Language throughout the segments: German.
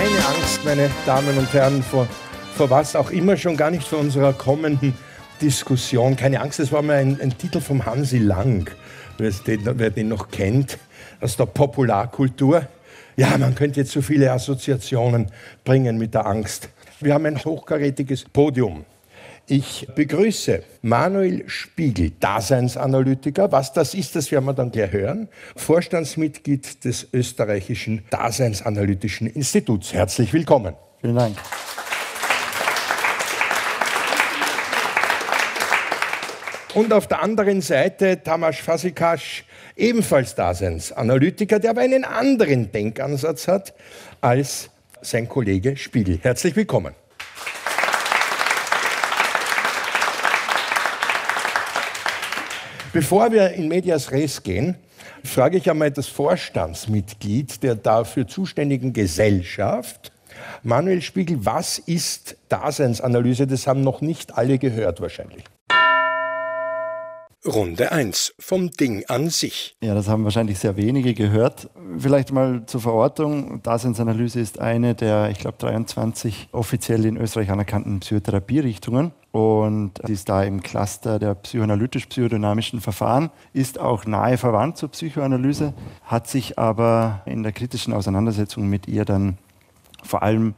Keine Angst, meine Damen und Herren, vor was auch immer, schon gar nicht vor unserer kommenden Diskussion. Keine Angst, das war mal ein Titel vom Hansi Lang, wer den noch kennt, aus der Popularkultur. Ja, man könnte jetzt so viele Assoziationen bringen mit der Angst. Wir haben ein hochkarätiges Podium. Ich begrüße Manuel Spiegel, Daseinsanalytiker. Was das ist, das werden wir dann gleich hören. Vorstandsmitglied des Österreichischen Daseinsanalytischen Instituts. Herzlich willkommen. Vielen Dank. Und auf der anderen Seite Tamás Fazekas, ebenfalls Daseinsanalytiker, der aber einen anderen Denkansatz hat als sein Kollege Spiegel. Herzlich willkommen. Bevor wir in medias res gehen, frage ich einmal das Vorstandsmitglied der dafür zuständigen Gesellschaft, Manuel Spiegel, was ist Daseinsanalyse? Das haben noch nicht alle gehört wahrscheinlich. Runde 1 vom Ding an sich. Ja, das haben wahrscheinlich sehr wenige gehört. Vielleicht mal zur Verortung. Daseinsanalyse ist eine der, ich glaube, 23 offiziell in Österreich anerkannten Psychotherapierichtungen. Und sie ist da im Cluster der psychoanalytisch-psychodynamischen Verfahren, ist auch nahe verwandt zur Psychoanalyse, hat sich aber in der kritischen Auseinandersetzung mit ihr dann vor allem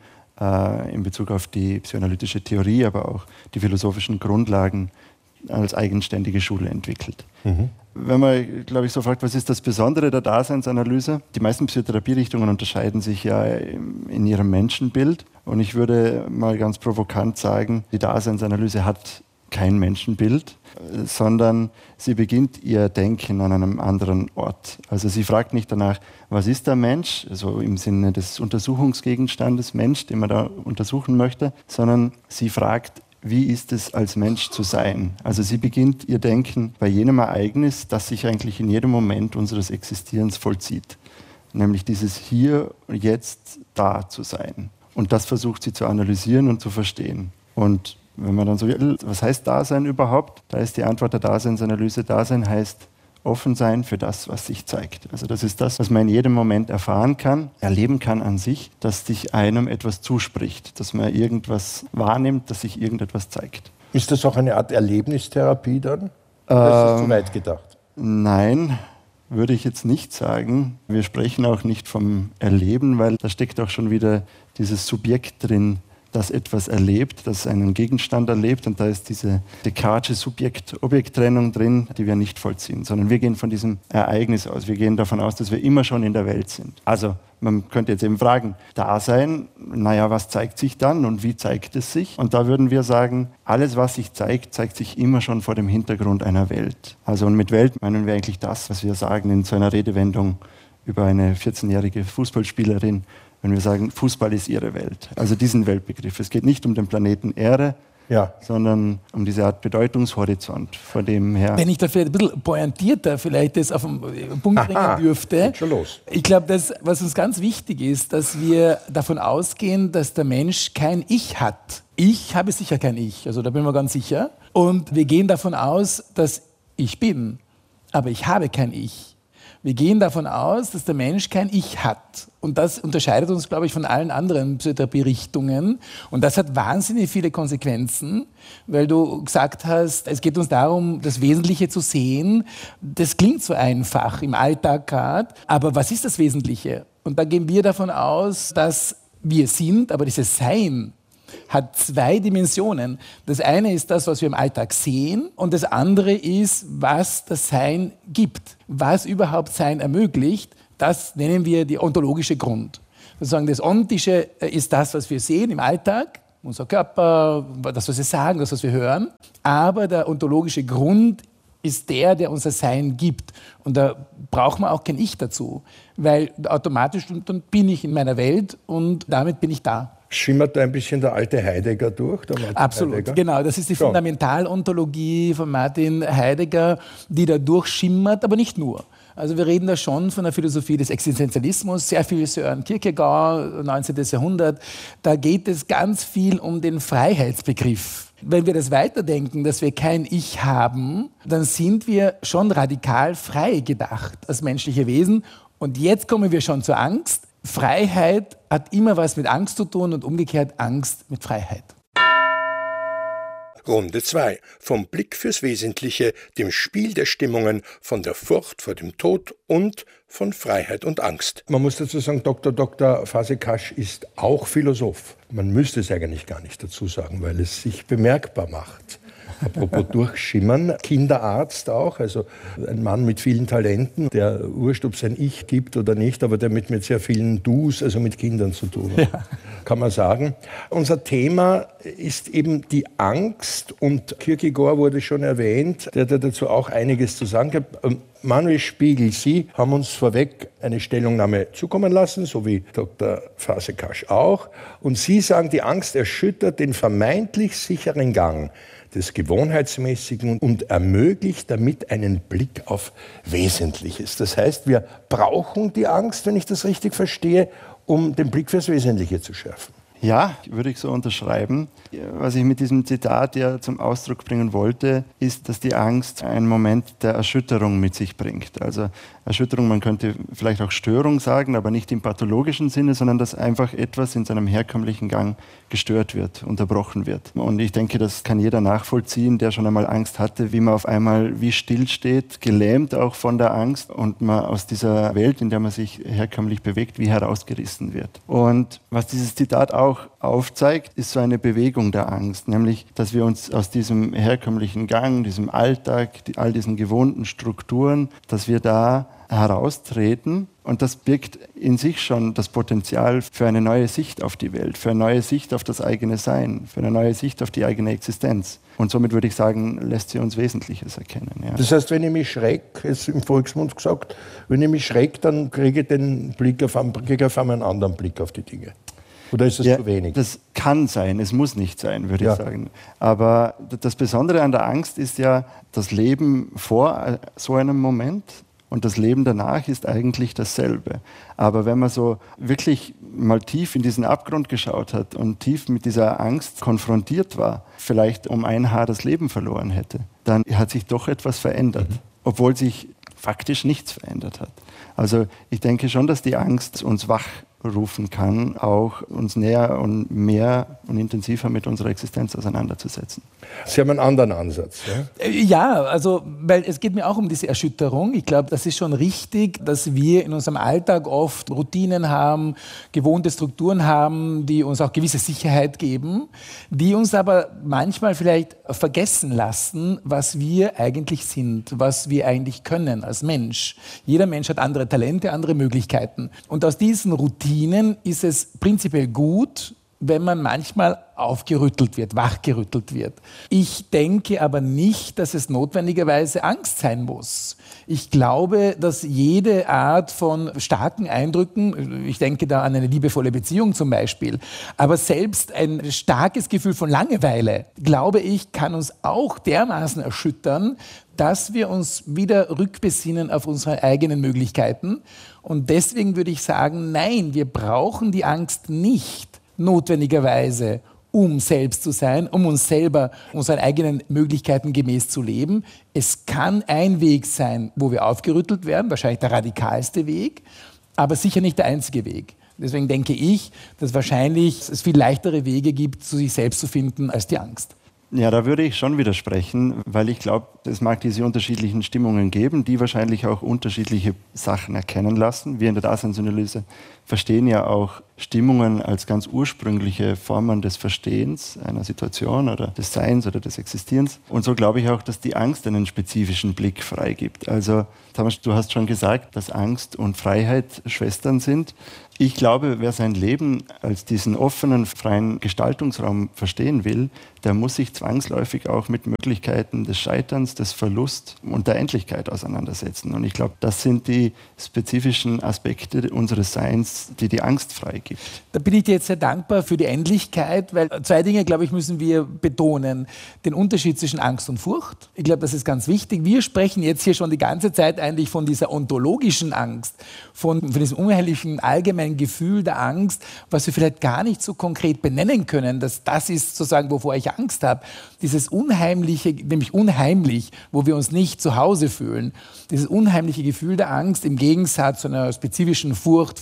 in Bezug auf die psychoanalytische Theorie, aber auch die philosophischen Grundlagen als eigenständige Schule entwickelt. Wenn man, glaube ich, so fragt, was ist das Besondere der Daseinsanalyse? Die meisten Psychotherapierichtungen unterscheiden sich ja in ihrem Menschenbild. Und ich würde mal ganz provokant sagen, die Daseinsanalyse hat kein Menschenbild, sondern sie beginnt ihr Denken an einem anderen Ort. Also sie fragt nicht danach, was ist der Mensch, also im Sinne des Untersuchungsgegenstandes Mensch, den man da untersuchen möchte, sondern sie fragt, wie ist es als Mensch zu sein? Also sie beginnt ihr Denken bei jenem Ereignis, das sich eigentlich in jedem Moment unseres Existierens vollzieht. Nämlich dieses Hier und Jetzt da zu sein. Und das versucht sie zu analysieren und zu verstehen. Und wenn man dann so will, was heißt Dasein überhaupt? Da ist die Antwort der Daseinsanalyse, Dasein heißt offen sein für das, was sich zeigt. Also das ist das, was man in jedem Moment erfahren kann, erleben kann an sich, dass sich einem etwas zuspricht, dass man irgendwas wahrnimmt, dass sich irgendetwas zeigt. Ist das auch eine Art Erlebnistherapie dann? Oder ist das zu weit gedacht? Nein, würde ich jetzt nicht sagen. Wir sprechen auch nicht vom Erleben, weil da steckt auch schon wieder dieses Subjekt drin, das etwas erlebt, das einen Gegenstand erlebt. Und da ist diese Descartesche Subjekt-Objekt-Trennung drin, die wir nicht vollziehen, sondern wir gehen von diesem Ereignis aus. Wir gehen davon aus, dass wir immer schon in der Welt sind. Also man könnte jetzt eben fragen, Dasein, naja, was zeigt sich dann und wie zeigt es sich? Und da würden wir sagen, alles, was sich zeigt, zeigt sich immer schon vor dem Hintergrund einer Welt. Also und mit Welt meinen wir eigentlich das, was wir sagen in so einer Redewendung über eine 14-jährige Fußballspielerin, wenn wir sagen, Fußball ist ihre Welt. Also diesen Weltbegriff. Es geht nicht um den Planeten Erde, sondern um diese Art Bedeutungshorizont, von dem her. Wenn ich da vielleicht ein bisschen pointierter vielleicht das auf den Punkt bringen dürfte. Schon los. Ich glaube, was uns ganz wichtig ist, dass wir davon ausgehen, dass der Mensch kein Ich hat. Ich habe sicher kein Ich, also da bin ich mir ganz sicher. Und wir gehen davon aus, dass ich bin, aber ich habe kein Ich. Wir gehen davon aus, dass der Mensch kein Ich hat. Und das unterscheidet uns, glaube ich, von allen anderen Psychotherapie-Richtungen. Und das hat wahnsinnig viele Konsequenzen, weil du gesagt hast, es geht uns darum, das Wesentliche zu sehen. Das klingt so einfach im Alltag gerade, aber was ist das Wesentliche? Und da gehen wir davon aus, dass wir sind, aber dieses Sein hat zwei Dimensionen. Das eine ist das, was wir im Alltag sehen, und das andere ist, was das Sein gibt. Was überhaupt Sein ermöglicht, das nennen wir die ontologische Grund. Sozusagen das Ontische ist das, was wir sehen im Alltag, unser Körper, das, was wir sagen, das, was wir hören. Aber der ontologische Grund ist der uns das Sein gibt. Und da braucht man auch kein Ich dazu, weil automatisch dann bin ich in meiner Welt und damit bin ich da. Schimmert da ein bisschen der alte Heidegger durch? Absolut, Heidegger? Genau. Das ist die Fundamentalontologie von Martin Heidegger, die da durchschimmert, aber nicht nur. Also wir reden da schon von der Philosophie des Existenzialismus, sehr viel Søren Kierkegaard, 19. Jahrhundert. Da geht es ganz viel um den Freiheitsbegriff. Wenn wir das weiterdenken, dass wir kein Ich haben, dann sind wir schon radikal frei gedacht als menschliche Wesen. Und jetzt kommen wir schon zur Angst. Freiheit hat immer was mit Angst zu tun und umgekehrt Angst mit Freiheit. Runde 2. Vom Blick fürs Wesentliche, dem Spiel der Stimmungen, von der Furcht vor dem Tod und von Freiheit und Angst. Man muss dazu sagen, Dr. Fazekas ist auch Philosoph. Man müsste es eigentlich gar nicht dazu sagen, weil es sich bemerkbar macht. Apropos durchschimmern, Kinderarzt auch, also ein Mann mit vielen Talenten, der wurscht, ob es ein Ich gibt oder nicht, aber der mit sehr vielen Dus, also mit Kindern zu tun hat, kann man sagen. Unser Thema ist eben die Angst und Kierkegaard wurde schon erwähnt, der hat dazu auch einiges zu sagen hat. Manuel Spiegel, Sie haben uns vorweg eine Stellungnahme zukommen lassen, so wie Dr. Fazekas auch. Und Sie sagen, die Angst erschüttert den vermeintlich sicheren Gang des Gewohnheitsmäßigen und ermöglicht damit einen Blick auf Wesentliches. Das heißt, wir brauchen die Angst, wenn ich das richtig verstehe, um den Blick fürs Wesentliche zu schärfen. Ja, würde ich so unterschreiben. Was ich mit diesem Zitat ja zum Ausdruck bringen wollte, ist, dass die Angst einen Moment der Erschütterung mit sich bringt. Also Erschütterung, man könnte vielleicht auch Störung sagen, aber nicht im pathologischen Sinne, sondern dass einfach etwas in seinem herkömmlichen Gang gestört wird, unterbrochen wird. Und ich denke, das kann jeder nachvollziehen, der schon einmal Angst hatte, wie man auf einmal wie still steht, gelähmt auch von der Angst und man aus dieser Welt, in der man sich herkömmlich bewegt, wie herausgerissen wird. Und was dieses Zitat auch aufzeigt, ist so eine Bewegung der Angst, nämlich, dass wir uns aus diesem herkömmlichen Gang, diesem Alltag, all diesen gewohnten Strukturen, dass wir da heraustreten und das birgt in sich schon das Potenzial für eine neue Sicht auf die Welt, für eine neue Sicht auf das eigene Sein, für eine neue Sicht auf die eigene Existenz. Und somit würde ich sagen, lässt sie uns Wesentliches erkennen. Ja. Das heißt, wenn ich mich schreck, ist im Volksmund gesagt, wenn ich mich schreck, dann kriege ich auf einmal einen anderen Blick auf die Dinge. Oder ist das zu wenig? Das kann sein, es muss nicht sein, würde ich sagen. Aber das Besondere an der Angst ist ja das Leben vor so einem Moment und das Leben danach ist eigentlich dasselbe. Aber wenn man so wirklich mal tief in diesen Abgrund geschaut hat und tief mit dieser Angst konfrontiert war, vielleicht um ein Haar das Leben verloren hätte, dann hat sich doch etwas verändert, obwohl sich faktisch nichts verändert hat. Also ich denke schon, dass die Angst uns wachrufen kann, auch uns näher und mehr und intensiver mit unserer Existenz auseinanderzusetzen. Sie haben einen anderen Ansatz. Ja? Ja, also, weil es geht mir auch um diese Erschütterung. Ich glaube, das ist schon richtig, dass wir in unserem Alltag oft Routinen haben, gewohnte Strukturen haben, die uns auch gewisse Sicherheit geben, die uns aber manchmal vielleicht vergessen lassen, was wir eigentlich sind, was wir eigentlich können als Mensch. Jeder Mensch hat andere Talente, andere Möglichkeiten. Und aus diesen Routinen ist es prinzipiell gut, wenn man manchmal aufgerüttelt wird, wachgerüttelt wird. Ich denke aber nicht, dass es notwendigerweise Angst sein muss. Ich glaube, dass jede Art von starken Eindrücken, ich denke da an eine liebevolle Beziehung zum Beispiel, aber selbst ein starkes Gefühl von Langeweile, glaube ich, kann uns auch dermaßen erschüttern, dass wir uns wieder rückbesinnen auf unsere eigenen Möglichkeiten. Und deswegen würde ich sagen, nein, wir brauchen die Angst nicht notwendigerweise, um selbst zu sein, um uns selber, unseren eigenen Möglichkeiten gemäß zu leben. Es kann ein Weg sein, wo wir aufgerüttelt werden, wahrscheinlich der radikalste Weg, aber sicher nicht der einzige Weg. Deswegen denke ich, dass wahrscheinlich es viel leichtere Wege gibt, zu sich selbst zu finden, als die Angst. Ja, da würde ich schon widersprechen, weil ich glaube, es mag diese unterschiedlichen Stimmungen geben, die wahrscheinlich auch unterschiedliche Sachen erkennen lassen. Wir in der Daseinsanalyse verstehen ja auch Stimmungen als ganz ursprüngliche Formen des Verstehens einer Situation oder des Seins oder des Existierens. Und so glaube ich auch, dass die Angst einen spezifischen Blick freigibt. Also, Thomas, du hast schon gesagt, dass Angst und Freiheit Schwestern sind. Ich glaube, wer sein Leben als diesen offenen, freien Gestaltungsraum verstehen will, der muss sich zwangsläufig auch mit Möglichkeiten des Scheiterns, des Verlusts und der Endlichkeit auseinandersetzen. Und ich glaube, das sind die spezifischen Aspekte unseres Seins, die die Angst freigibt. Da bin ich dir jetzt sehr dankbar für die Endlichkeit, weil zwei Dinge, glaube ich, müssen wir betonen. Den Unterschied zwischen Angst und Furcht. Ich glaube, das ist ganz wichtig. Wir sprechen jetzt hier schon die ganze Zeit eigentlich von dieser ontologischen Angst, von diesem unheimlichen allgemeinen Gefühl der Angst, was wir vielleicht gar nicht so konkret benennen können. Das ist sozusagen, wovor ich Angst habe. Dieses Unheimliche, nämlich unheimlich, wo wir uns nicht zu Hause fühlen. Dieses unheimliche Gefühl der Angst im Gegensatz zu einer spezifischen Furcht vor einer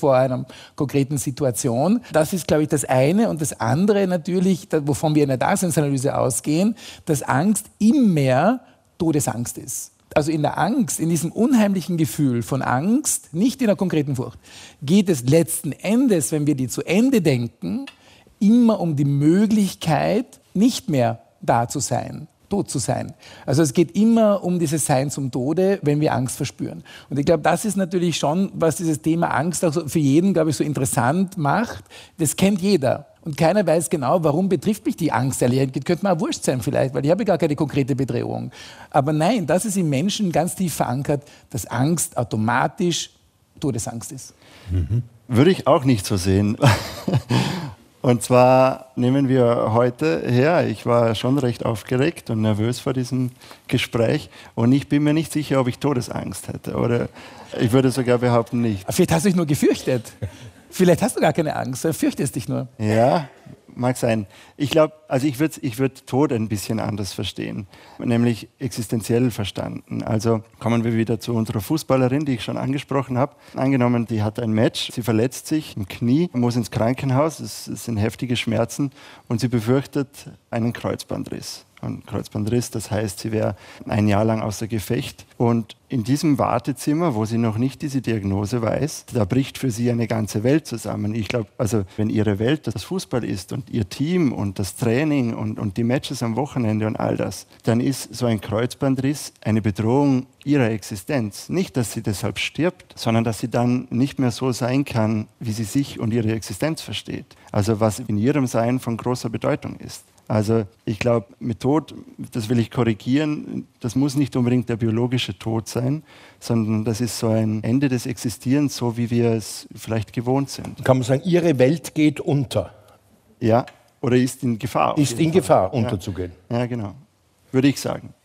einer konkreten Situation. Das ist, glaube ich, das eine. Und das andere natürlich, wovon wir in der Daseinsanalyse ausgehen, dass Angst immer Todesangst ist. Also in der Angst, in diesem unheimlichen Gefühl von Angst, nicht in der konkreten Furcht, geht es letzten Endes, wenn wir die zu Ende denken, immer um die Möglichkeit, nicht mehr da zu sein, tot zu sein. Also es geht immer um dieses Sein zum Tode, wenn wir Angst verspüren. Und ich glaube, das ist natürlich schon, was dieses Thema Angst auch so für jeden, glaube ich, so interessant macht. Das kennt jeder. Und keiner weiß genau, warum betrifft mich die Angst. Könnte mir auch wurscht sein vielleicht, weil ich habe gar keine konkrete Bedrohung. Aber nein, das ist im Menschen ganz tief verankert, dass Angst automatisch Todesangst ist. Würde ich auch nicht so sehen. Und zwar nehmen wir heute her, ich war schon recht aufgeregt und nervös vor diesem Gespräch und ich bin mir nicht sicher, ob ich Todesangst hätte. Oder ich würde sogar behaupten, nicht. Vielleicht hast du dich nur gefürchtet. Vielleicht hast du gar keine Angst, sondern fürchtest dich nur. Ja, mag sein. Ich glaube, also ich würd Tod ein bisschen anders verstehen, nämlich existenziell verstanden. Also kommen wir wieder zu unserer Fußballerin, die ich schon angesprochen habe. Angenommen, die hat ein Match, sie verletzt sich im Knie, muss ins Krankenhaus, es sind heftige Schmerzen und sie befürchtet einen Kreuzbandriss. Und Kreuzbandriss, das heißt, sie wäre ein Jahr lang außer Gefecht. Und in diesem Wartezimmer, wo sie noch nicht diese Diagnose weiß, da bricht für sie eine ganze Welt zusammen. Ich glaube, also wenn ihre Welt das Fußball ist und ihr Team und das Training und die Matches am Wochenende und all das, dann ist so ein Kreuzbandriss eine Bedrohung ihrer Existenz. Nicht, dass sie deshalb stirbt, sondern dass sie dann nicht mehr so sein kann, wie sie sich und ihre Existenz versteht. Also was in ihrem Sein von großer Bedeutung ist. Also ich glaube, mit Tod, das will ich korrigieren, das muss nicht unbedingt der biologische Tod sein, sondern das ist so ein Ende des Existierens, so wie wir es vielleicht gewohnt sind. Kann man sagen, ihre Welt geht unter? Ja, oder ist in Gefahr. Ist in Gefahr, unterzugehen. Ja, genau. Würde ich sagen.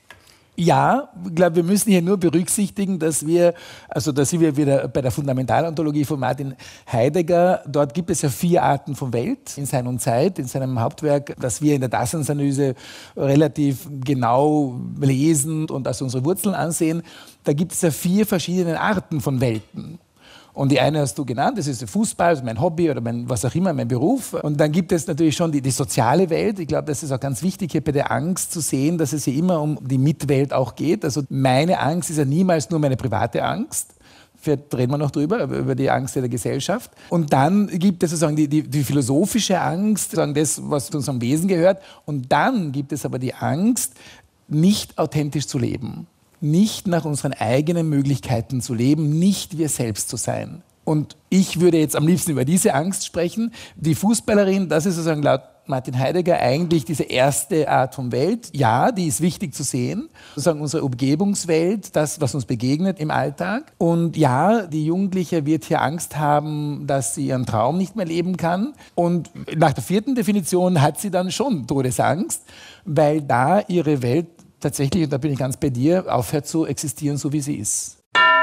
Ja, ich glaube, wir müssen hier nur berücksichtigen, dass wir, also da sind wir wieder bei der Fundamentalontologie von Martin Heidegger, dort gibt es ja 4 Arten von Welt in Sein und Zeit, in seinem Hauptwerk, das wir in der Daseinsanalyse relativ genau lesen und als unsere Wurzeln ansehen. Da gibt es ja 4 verschiedene Arten von Welten. Und die eine hast du genannt, das ist der Fußball, also mein Hobby oder was auch immer, mein Beruf. Und dann gibt es natürlich schon die soziale Welt. Ich glaube, das ist auch ganz wichtig hier bei der Angst zu sehen, dass es hier immer um die Mitwelt auch geht. Also meine Angst ist ja niemals nur meine private Angst. Vielleicht reden wir noch drüber, über die Angst der Gesellschaft. Und dann gibt es sozusagen die philosophische Angst, sozusagen das, was zu unserem Wesen gehört. Und dann gibt es aber die Angst, nicht authentisch zu leben. Nicht nach unseren eigenen Möglichkeiten zu leben, nicht wir selbst zu sein. Und ich würde jetzt am liebsten über diese Angst sprechen. Die Fußballerin, das ist sozusagen laut Martin Heidegger eigentlich diese erste Art von Welt. Ja, die ist wichtig zu sehen. Sozusagen unsere Umgebungswelt, das, was uns begegnet im Alltag. Und ja, die Jugendliche wird hier Angst haben, dass sie ihren Traum nicht mehr leben kann. Und nach der 4. Definition hat sie dann schon Todesangst, weil da ihre Welt tatsächlich, und da bin ich ganz bei dir, aufhört zu existieren, so wie sie ist.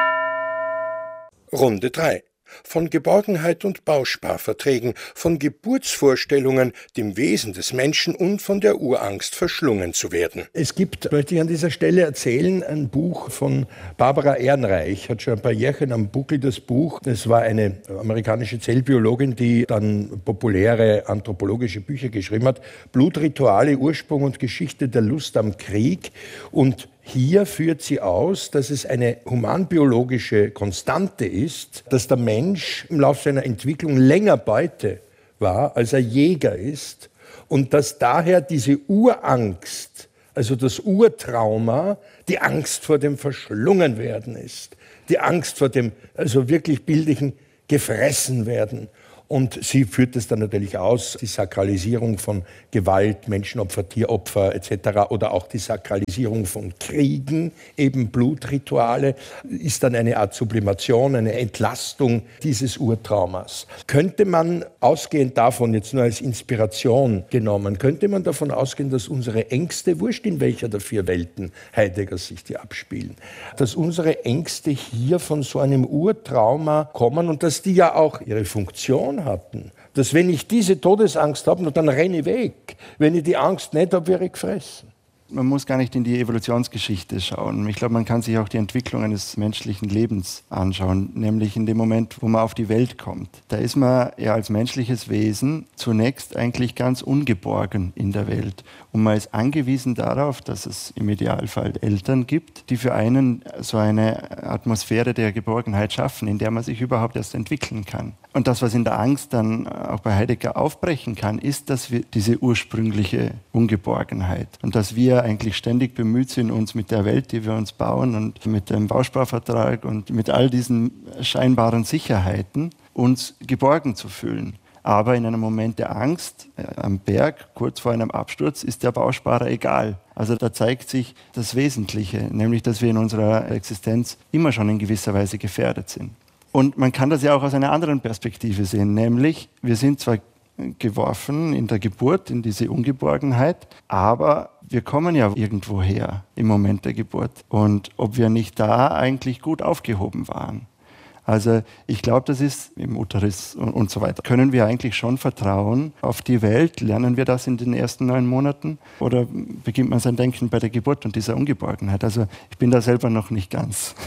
Runde 3. Von Geborgenheit und Bausparverträgen, von Geburtsvorstellungen, dem Wesen des Menschen und von der Urangst verschlungen zu werden. Es gibt, möchte ich an dieser Stelle erzählen, ein Buch von Barbara Ehrenreich, hat schon ein paar Jährchen am Buckel das Buch. Das war eine amerikanische Zellbiologin, die dann populäre anthropologische Bücher geschrieben hat. Blutrituale, Ursprung und Geschichte der Lust am Krieg. Und hier führt sie aus, dass es eine humanbiologische Konstante ist, dass der Mensch im Laufe seiner Entwicklung länger Beute war, als er Jäger ist, und dass daher diese Urangst, also das Urtrauma, die Angst vor dem Verschlungenwerden ist, die Angst vor dem, also wirklich bildlichen Gefressenwerden. Und sie führt es dann natürlich aus, die Sakralisierung von Gewalt, Menschenopfer, Tieropfer etc. oder auch die Sakralisierung von Kriegen, eben Blutrituale, ist dann eine Art Sublimation, eine Entlastung dieses Urtraumas. Könnte man ausgehend davon, jetzt nur als Inspiration genommen, könnte man davon ausgehen, dass unsere Ängste, wurscht in welcher der 4 Welten Heideggers sich die abspielen, dass unsere Ängste hier von so einem Urtrauma kommen und dass die ja auch ihre Funktion hatten, dass wenn ich diese Todesangst habe, dann renne ich weg. Wenn ich die Angst nicht habe, wäre ich gefressen. man muss gar nicht in die Evolutionsgeschichte schauen. Ich glaube, man kann sich auch die Entwicklung eines menschlichen Lebens anschauen, nämlich in dem Moment, wo man auf die Welt kommt. Da ist man ja als menschliches Wesen zunächst eigentlich ganz ungeborgen in der Welt. Und man ist angewiesen darauf, dass es im Idealfall Eltern gibt, die für einen so eine Atmosphäre der Geborgenheit schaffen, in der man sich überhaupt erst entwickeln kann. Und das, was in der Angst dann auch bei Heidegger aufbrechen kann, ist, dass wir diese ursprüngliche Ungeborgenheit und dass wir eigentlich ständig bemüht sind, uns mit der Welt, die wir uns bauen und mit dem Bausparvertrag und mit all diesen scheinbaren Sicherheiten uns geborgen zu fühlen. Aber in einem Moment der Angst, am Berg, kurz vor einem Absturz, ist der Bausparer egal. Also da zeigt sich das Wesentliche, nämlich, dass wir in unserer Existenz immer schon in gewisser Weise gefährdet sind. Und man kann das ja auch aus einer anderen Perspektive sehen, nämlich wir sind zwar geworfen in der Geburt, in diese Ungeborgenheit, aber wir kommen ja irgendwo her im Moment der Geburt. Und ob wir nicht da eigentlich gut aufgehoben waren. Also ich glaube, das ist im Uterus und so weiter. Können wir eigentlich schon vertrauen auf die Welt? Lernen wir das in den ersten 9 Monaten? Oder beginnt man sein Denken bei der Geburt und dieser Ungeborgenheit? Also ich bin da selber noch nicht ganz.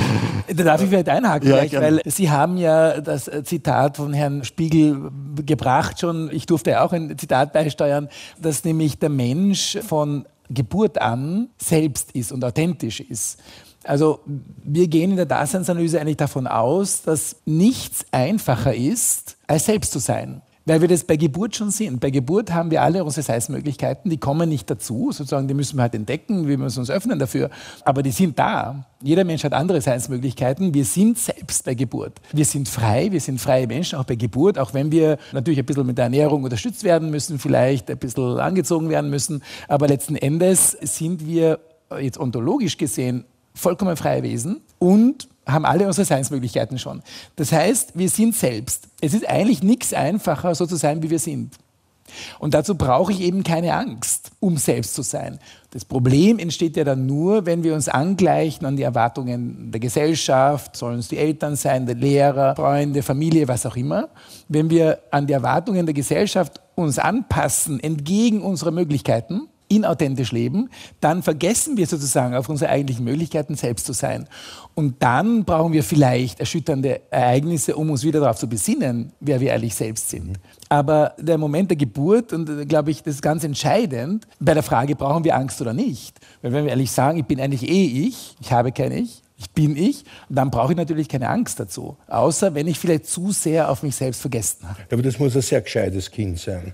Da darf ich vielleicht einhaken, Ja, weil Sie haben ja das Zitat von Herrn Spiegel gebracht schon. Ich durfte ja auch ein Zitat beisteuern, dass nämlich der Mensch von Geburt an selbst ist und authentisch ist. Also wir gehen in der Daseinsanalyse eigentlich davon aus, dass nichts einfacher ist, als selbst zu sein. Weil wir das bei Geburt schon sind. Bei Geburt haben wir alle unsere Seinsmöglichkeiten, die kommen nicht dazu, sozusagen, die müssen wir halt entdecken, wir müssen uns öffnen dafür. Aber die sind da. Jeder Mensch hat andere Seinsmöglichkeiten. Wir sind selbst bei Geburt. Wir sind frei, wir sind freie Menschen, auch bei Geburt, auch wenn wir natürlich ein bisschen mit der Ernährung unterstützt werden müssen, vielleicht ein bisschen angezogen werden müssen. Aber letzten Endes sind wir jetzt ontologisch gesehen vollkommen freie Wesen und haben alle unsere Seinsmöglichkeiten schon. Das heißt, wir sind selbst. Es ist eigentlich nichts einfacher, so zu sein, wie wir sind. Und dazu brauche ich eben keine Angst, um selbst zu sein. Das Problem entsteht ja dann nur, wenn wir uns angleichen an die Erwartungen der Gesellschaft, sollen es die Eltern sein, der Lehrer, Freunde, Familie, was auch immer. Wenn wir an die Erwartungen der Gesellschaft uns anpassen, entgegen unserer Möglichkeiten, inauthentisch leben, dann vergessen wir sozusagen auf unsere eigentlichen Möglichkeiten, selbst zu sein. Und dann brauchen wir vielleicht erschütternde Ereignisse, um uns wieder darauf zu besinnen, wer wir eigentlich selbst sind. Aber der Moment der Geburt, und glaube ich, das ist ganz entscheidend, bei der Frage, brauchen wir Angst oder nicht? Weil wenn wir ehrlich sagen, ich bin eigentlich ich habe kein ich bin ich, dann brauche ich natürlich keine Angst dazu. Außer wenn ich vielleicht zu sehr auf mich selbst vergessen habe. Aber das muss ein sehr gescheites Kind sein.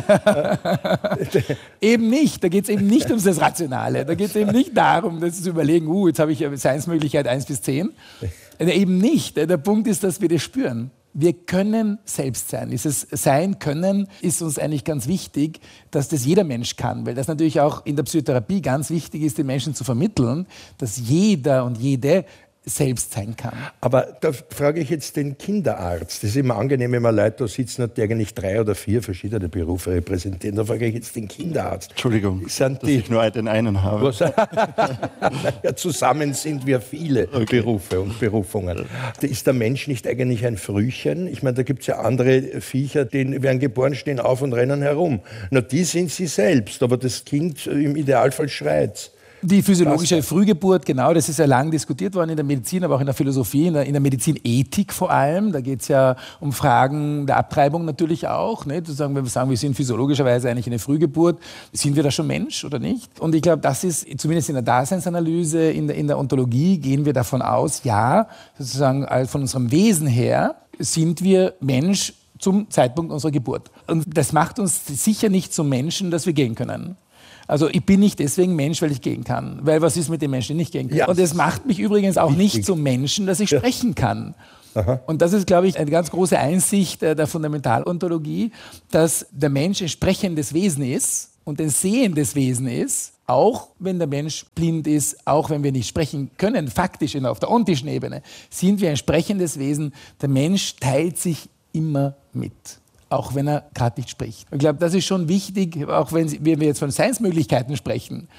Eben nicht. Da geht es eben nicht ums das Rationale. Da geht es eben nicht darum, das zu überlegen, jetzt habe ich Seinsmöglichkeit 1 bis 10. Eben nicht. Der Punkt ist, dass wir das spüren. Wir können selbst sein. Dieses Sein können ist uns eigentlich ganz wichtig, dass das jeder Mensch kann, weil das natürlich auch in der Psychotherapie ganz wichtig ist, den Menschen zu vermitteln, dass jeder und jede selbst sein kann. Aber da frage ich jetzt den Kinderarzt. Das ist immer angenehm, wenn man Leute da sitzen hat, die eigentlich 3 oder 4 verschiedene Berufe repräsentieren. Da frage ich jetzt den Kinderarzt. Entschuldigung, dass ich nur den einen habe. Ja, zusammen sind wir viele Berufe und Berufungen. Ist der Mensch nicht eigentlich ein Frühchen? Ich meine, da gibt es ja andere Viecher, die werden geboren, stehen auf und rennen herum. Na, die sind sie selbst, aber das Kind im Idealfall schreit. Die physiologische Frühgeburt, genau, das ist ja lang diskutiert worden in der Medizin, aber auch in der Philosophie, in der Medizinethik vor allem. Da geht es ja um Fragen der Abtreibung natürlich auch. Ne? Wenn wir sagen, wir sind physiologischerweise eigentlich eine Frühgeburt, sind wir da schon Mensch oder nicht? Und ich glaube, das ist, zumindest in der Daseinsanalyse, in der Ontologie, gehen wir davon aus, ja, sozusagen von unserem Wesen her sind wir Mensch zum Zeitpunkt unserer Geburt. Und das macht uns sicher nicht zum Menschen, dass wir gehen können. Also ich bin nicht deswegen Mensch, weil ich gehen kann. Weil was ist mit den Menschen, die nicht gehen können? Ja. Und es macht mich übrigens auch nicht zum Menschen, dass ich sprechen kann. Aha. Und das ist, glaube ich, eine ganz große Einsicht der Fundamentalontologie, dass der Mensch ein sprechendes Wesen ist und ein sehendes Wesen ist, auch wenn der Mensch blind ist, auch wenn wir nicht sprechen können, faktisch auf der ontischen Ebene, sind wir ein sprechendes Wesen. Der Mensch teilt sich immer mit. Auch wenn er gerade nicht spricht. Ich glaube, das ist schon wichtig, auch wenn wir jetzt von Seinsmöglichkeiten sprechen.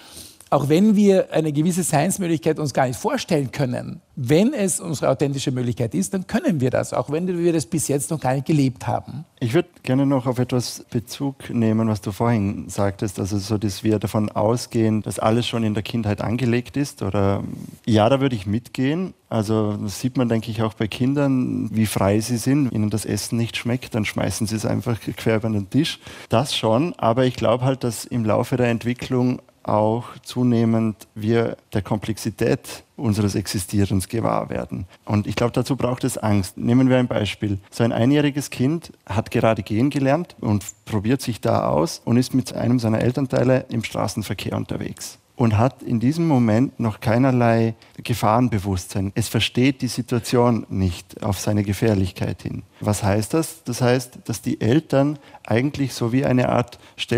auch wenn wir eine gewisse Seinsmöglichkeit uns gar nicht vorstellen können, wenn es unsere authentische Möglichkeit ist, dann können wir das, auch wenn wir das bis jetzt noch gar nicht gelebt haben. Ich würde gerne noch auf etwas Bezug nehmen, was du vorhin sagtest, also so, dass wir davon ausgehen, dass alles schon in der Kindheit angelegt ist, oder ja, da würde ich mitgehen. Also das sieht man, denke ich, auch bei Kindern, wie frei sie sind. Ihnen das Essen nicht schmeckt, dann schmeißen sie es einfach quer über den Tisch. Das schon, aber ich glaube halt, dass im Laufe der Entwicklung auch zunehmend wir der Komplexität unseres Existierens gewahr werden. Und ich glaube, dazu braucht es Angst. Nehmen wir ein Beispiel. So ein einjähriges Kind hat gerade gehen gelernt und probiert sich da aus und ist mit einem seiner Elternteile im Straßenverkehr unterwegs und hat in diesem Moment noch keinerlei Gefahrenbewusstsein. Es versteht die Situation nicht auf seine Gefährlichkeit hin. Was heißt das? Das heißt, dass die Eltern eigentlich so wie eine Art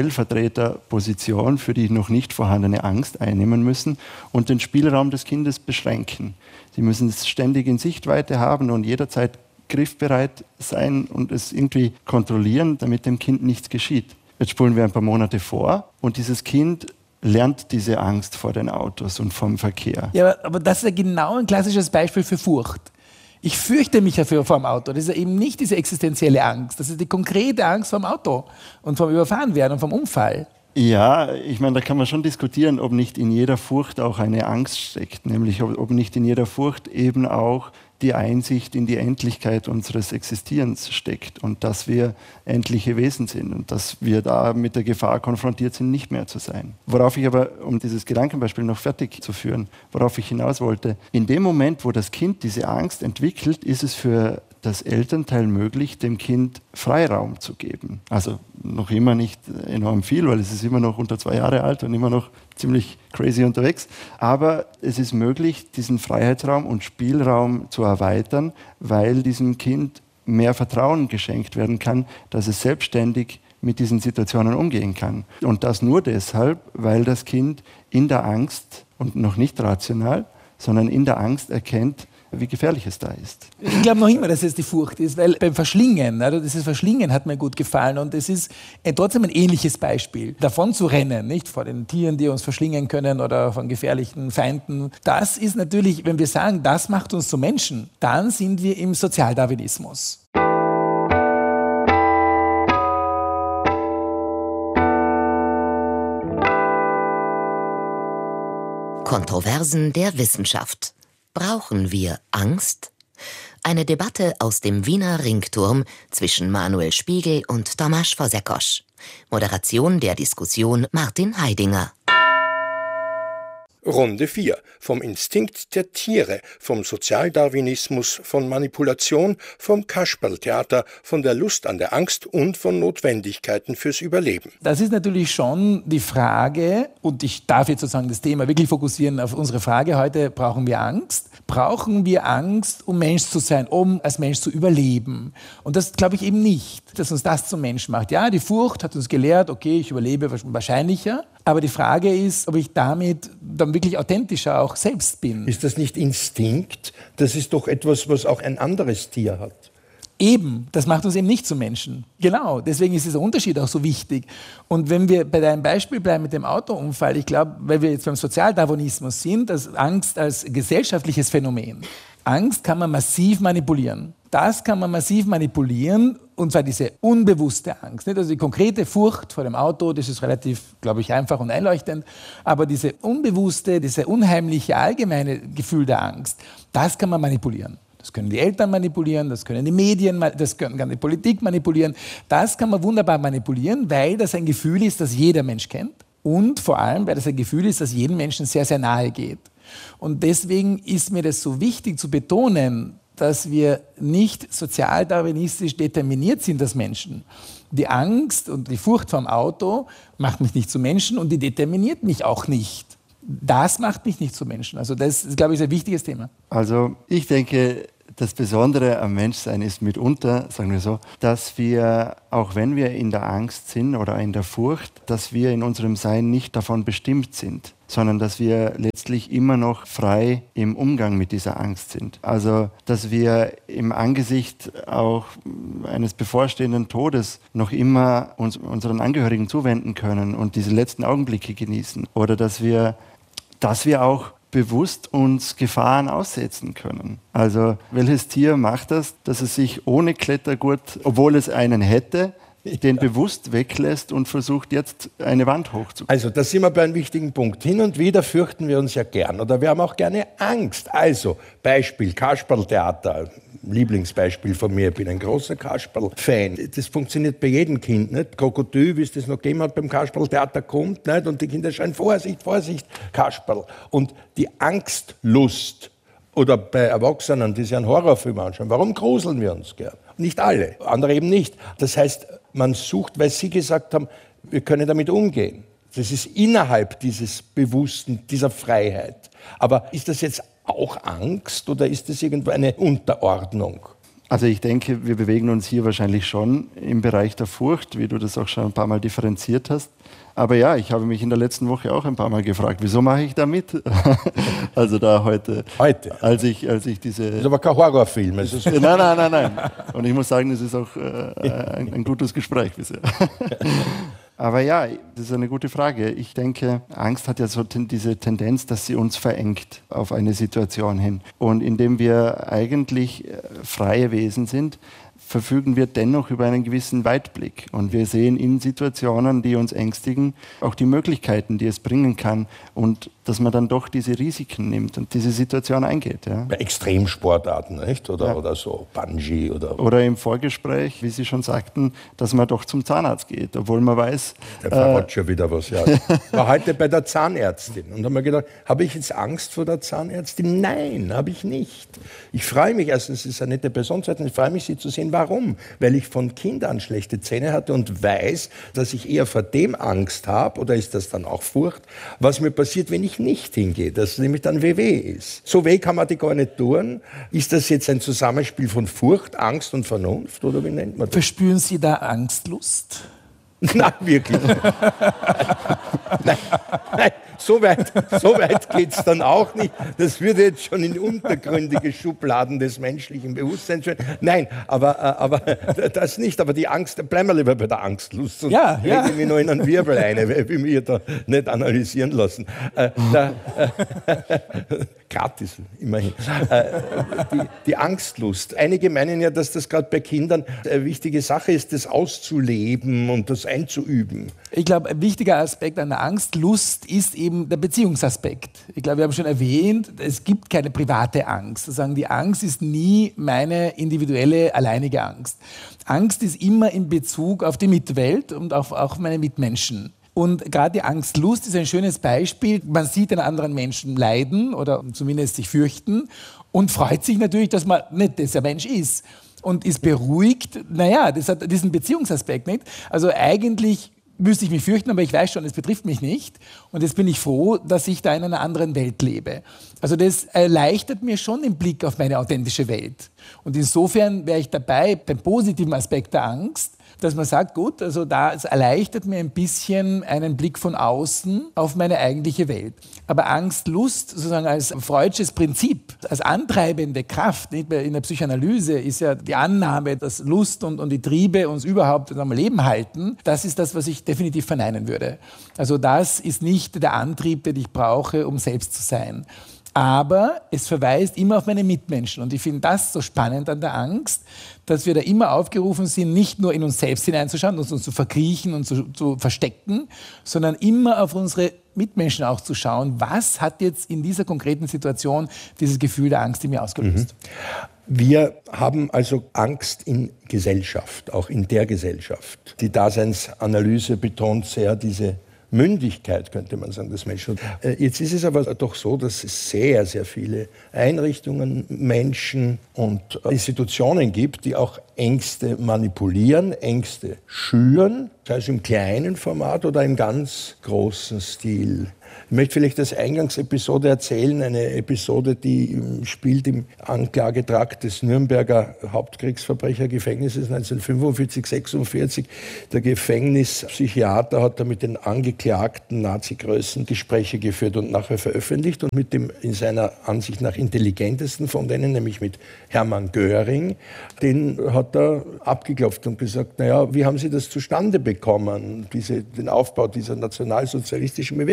Stellvertreterposition für die noch nicht vorhandene Angst einnehmen müssen und den Spielraum des Kindes beschränken. Sie müssen es ständig in Sichtweite haben und jederzeit griffbereit sein und es irgendwie kontrollieren, damit dem Kind nichts geschieht. Jetzt spulen wir ein paar Monate vor und dieses Kind lernt diese Angst vor den Autos und vom Verkehr. Ja, aber das ist ja genau ein klassisches Beispiel für Furcht. Ich fürchte mich ja vor dem Auto. Das ist ja eben nicht diese existenzielle Angst. Das ist die konkrete Angst vor dem Auto und vom Überfahrenwerden und vom Unfall. Ja, ich meine, da kann man schon diskutieren, ob nicht in jeder Furcht auch eine Angst steckt. Nämlich, ob nicht in jeder Furcht eben auch die Einsicht in die Endlichkeit unseres Existierens steckt und dass wir endliche Wesen sind und dass wir da mit der Gefahr konfrontiert sind, nicht mehr zu sein. Worauf ich aber, um dieses Gedankenbeispiel noch fertig zu führen, worauf ich hinaus wollte, in dem Moment, wo das Kind diese Angst entwickelt, ist es für das Elternteil möglich, dem Kind Freiraum zu geben. Also noch immer nicht enorm viel, weil es ist immer noch unter 2 Jahre alt und immer noch ziemlich crazy unterwegs. Aber es ist möglich, diesen Freiheitsraum und Spielraum zu erweitern, weil diesem Kind mehr Vertrauen geschenkt werden kann, dass es selbstständig mit diesen Situationen umgehen kann. Und das nur deshalb, weil das Kind in der Angst und noch nicht rational, sondern in der Angst erkennt, wie gefährlich es da ist. Ich glaube noch immer, dass es die Furcht ist, weil beim Verschlingen, also dieses Verschlingen hat mir gut gefallen und es ist trotzdem ein ähnliches Beispiel. Davon zu rennen, nicht vor den Tieren, die uns verschlingen können oder von gefährlichen Feinden. Das ist natürlich, wenn wir sagen, das macht uns zu Menschen, dann sind wir im Sozialdarwinismus. Kontroversen der Wissenschaft. Brauchen wir Angst? Eine Debatte aus dem Wiener Ringturm zwischen Manuel Spiegel und Tomasz Fazekas. Moderation der Diskussion Martin Heidinger. Runde 4. Vom Instinkt der Tiere, vom Sozialdarwinismus, von Manipulation, vom Kasperltheater, von der Lust an der Angst und von Notwendigkeiten fürs Überleben. Das ist natürlich schon die Frage, und ich darf jetzt sozusagen das Thema wirklich fokussieren auf unsere Frage heute, brauchen wir Angst? Brauchen wir Angst, um Mensch zu sein, um als Mensch zu überleben? Und das glaube ich eben nicht, dass uns das zum Mensch macht. Ja, die Furcht hat uns gelehrt, okay, ich überlebe wahrscheinlicher. Aber die Frage ist, ob ich damit dann wirklich authentischer auch selbst bin. Ist das nicht Instinkt? Das ist doch etwas, was auch ein anderes Tier hat. Eben, das macht uns eben nicht zu Menschen. Genau, deswegen ist dieser Unterschied auch so wichtig. Und wenn wir bei deinem Beispiel bleiben mit dem Autounfall, ich glaube, weil wir jetzt beim Sozialdarwinismus sind, dass Angst als gesellschaftliches Phänomen. Angst kann man massiv manipulieren. Das kann man massiv manipulieren, und zwar diese unbewusste Angst. Nicht? Also die konkrete Furcht vor dem Auto, das ist relativ, glaube ich, einfach und einleuchtend. Aber diese unbewusste, diese unheimliche allgemeine Gefühl der Angst, das kann man manipulieren. Das können die Eltern manipulieren, das können die Medien, das kann die Politik manipulieren. Das kann man wunderbar manipulieren, weil das ein Gefühl ist, das jeder Mensch kennt. Und vor allem, weil das ein Gefühl ist, das jedem Menschen sehr, sehr nahe geht. Und deswegen ist mir das so wichtig zu betonen, dass wir nicht sozialdarwinistisch determiniert sind als Menschen. Die Angst und die Furcht vor dem Auto macht mich nicht zu Menschen und die determiniert mich auch nicht. Das macht mich nicht zu Menschen. Also das ist, glaube ich, ein wichtiges Thema. Also ich denke, das Besondere am Menschsein ist mitunter, sagen wir so, dass wir, auch wenn wir in der Angst sind oder in der Furcht, dass wir in unserem Sein nicht davon bestimmt sind, sondern dass wir letztlich immer noch frei im Umgang mit dieser Angst sind. Also, dass wir im Angesicht auch eines bevorstehenden Todes noch immer uns unseren Angehörigen zuwenden können und diese letzten Augenblicke genießen. Oder dass wir dass wir auch bewusst uns Gefahren aussetzen können. Also welches Tier macht das, dass es sich ohne Klettergurt, obwohl es einen hätte, den bewusst weglässt und versucht jetzt eine Wand hochzuklettern? Also da sind wir bei einem wichtigen Punkt. Hin und wieder fürchten wir uns ja gern oder wir haben auch gerne Angst. Also Beispiel Kasperltheater, Lieblingsbeispiel von mir. Ich bin ein großer Kasperl-Fan. Das funktioniert bei jedem Kind. Nicht? Krokodil, wie es das noch gegeben hat beim Kasperltheater, kommt nicht? Und die Kinder schreien Vorsicht, Vorsicht, Kasperl. Und die Angstlust oder bei Erwachsenen, die sich einen Horrorfilm anschauen, warum gruseln wir uns gern? Nicht alle, andere eben nicht. Das heißt, man sucht, weil Sie gesagt haben, wir können damit umgehen. Das ist innerhalb dieses Bewussten, dieser Freiheit. Aber ist das jetzt auch Angst oder ist das irgendwo eine Unterordnung? Also ich denke, wir bewegen uns hier wahrscheinlich schon im Bereich der Furcht, wie du das auch schon ein paar Mal differenziert hast. Aber ja, ich habe mich in der letzten Woche auch ein paar Mal gefragt, wieso mache ich da mit? Also da heute. Als ich diese... Das ist aber kein Horrorfilm. Nein. Und ich muss sagen, es ist auch ein gutes Gespräch bisher. Aber ja, das ist eine gute Frage. Ich denke, Angst hat ja so diese Tendenz, dass sie uns verengt auf eine Situation hin. Und indem wir eigentlich freie Wesen sind, verfügen wir dennoch über einen gewissen Weitblick. Und wir sehen in Situationen, die uns ängstigen, auch die Möglichkeiten, die es bringen kann. Und dass man dann doch diese Risiken nimmt und diese Situation eingeht. Ja. Bei Extremsportarten, nicht? Oder so Bungee oder im Vorgespräch, wie Sie schon sagten, dass man doch zum Zahnarzt geht, obwohl man weiß... Der verrat schon wieder was. Ja. Ich war heute bei der Zahnärztin und habe mir gedacht, habe ich jetzt Angst vor der Zahnärztin? Nein, habe ich nicht. Ich freue mich, erstens, es ist eine nette Person, zweitens, ich freue mich, sie zu sehen. Warum? Weil ich von Kind an schlechte Zähne hatte und weiß, dass ich eher vor dem Angst habe, oder ist das dann auch Furcht, was mir passiert, wenn ich nicht hingehe, dass nämlich dann weh ist. So weh kann man die gar nicht tun. Ist das jetzt ein Zusammenspiel von Furcht, Angst und Vernunft, oder wie nennt man das? Verspüren Sie da Angstlust? Nein, wirklich. Nein, so weit geht es dann auch nicht. Das würde jetzt schon in untergründige Schubladen des menschlichen Bewusstseins führen. Nein, aber das nicht. Aber die Angst, bleiben wir lieber bei der Angstlust. Sonst rede ich mich noch in einen Wirbel ein, weil ich mich da nicht analysieren lassen. Gratis, immerhin. Die Angstlust. Einige meinen ja, dass das gerade bei Kindern eine wichtige Sache ist, das auszuleben und das einzuüben. Ich glaube, ein wichtiger Aspekt an der Angstlust ist eben der Beziehungsaspekt. Ich glaube, wir haben schon erwähnt, es gibt keine private Angst. Sozusagen, die Angst ist nie meine individuelle, alleinige Angst. Angst ist immer in Bezug auf die Mitwelt und auf meine Mitmenschen. Und gerade die Angstlust ist ein schönes Beispiel. Man sieht einen anderen Menschen leiden oder zumindest sich fürchten und freut sich natürlich, dass man nicht dieser Mensch ist. Und ist beruhigt, das hat diesen Beziehungsaspekt nicht. Also eigentlich müsste ich mich fürchten, aber ich weiß schon, es betrifft mich nicht. Und jetzt bin ich froh, dass ich da in einer anderen Welt lebe. Also das erleichtert mir schon den Blick auf meine authentische Welt. Und insofern wäre ich dabei beim positiven Aspekt der Angst, dass man sagt, gut, also es erleichtert mir ein bisschen einen Blick von außen auf meine eigentliche Welt. Aber Angst, Lust, sozusagen als freudsches Prinzip, als antreibende Kraft, nicht? In der Psychoanalyse ist ja die Annahme, dass Lust und die Triebe uns überhaupt am Leben halten. Das ist das, was ich definitiv verneinen würde. Also das ist nicht der Antrieb, den ich brauche, um selbst zu sein. Aber es verweist immer auf meine Mitmenschen. Und ich finde das so spannend an der Angst, dass wir da immer aufgerufen sind, nicht nur in uns selbst hineinzuschauen, uns zu verkriechen und zu verstecken, sondern immer auf unsere Mitmenschen auch zu schauen, was hat jetzt in dieser konkreten Situation dieses Gefühl der Angst in mir ausgelöst. Wir haben also Angst in Gesellschaft, auch in der Gesellschaft. Die Daseinsanalyse betont sehr diese Mündigkeit, könnte man sagen, des Menschen. Jetzt ist es aber doch so, dass es sehr, sehr viele Einrichtungen, Menschen und Institutionen gibt, die auch Ängste manipulieren, Ängste schüren, sei es im kleinen Format oder im ganz großen Stil. Ich möchte vielleicht als Eingangsepisode erzählen, eine Episode, die spielt im Anklagetrakt des Nürnberger Hauptkriegsverbrechergefängnisses 1945/46. Der Gefängnispsychiater hat da mit den angeklagten Nazi-Größen Gespräche geführt und nachher veröffentlicht. Und mit dem in seiner Ansicht nach intelligentesten von denen, nämlich mit Hermann Göring, den hat er abgeklopft und gesagt, naja, wie haben Sie das zustande bekommen, den Aufbau dieser nationalsozialistischen Bewegung? Und er sagt,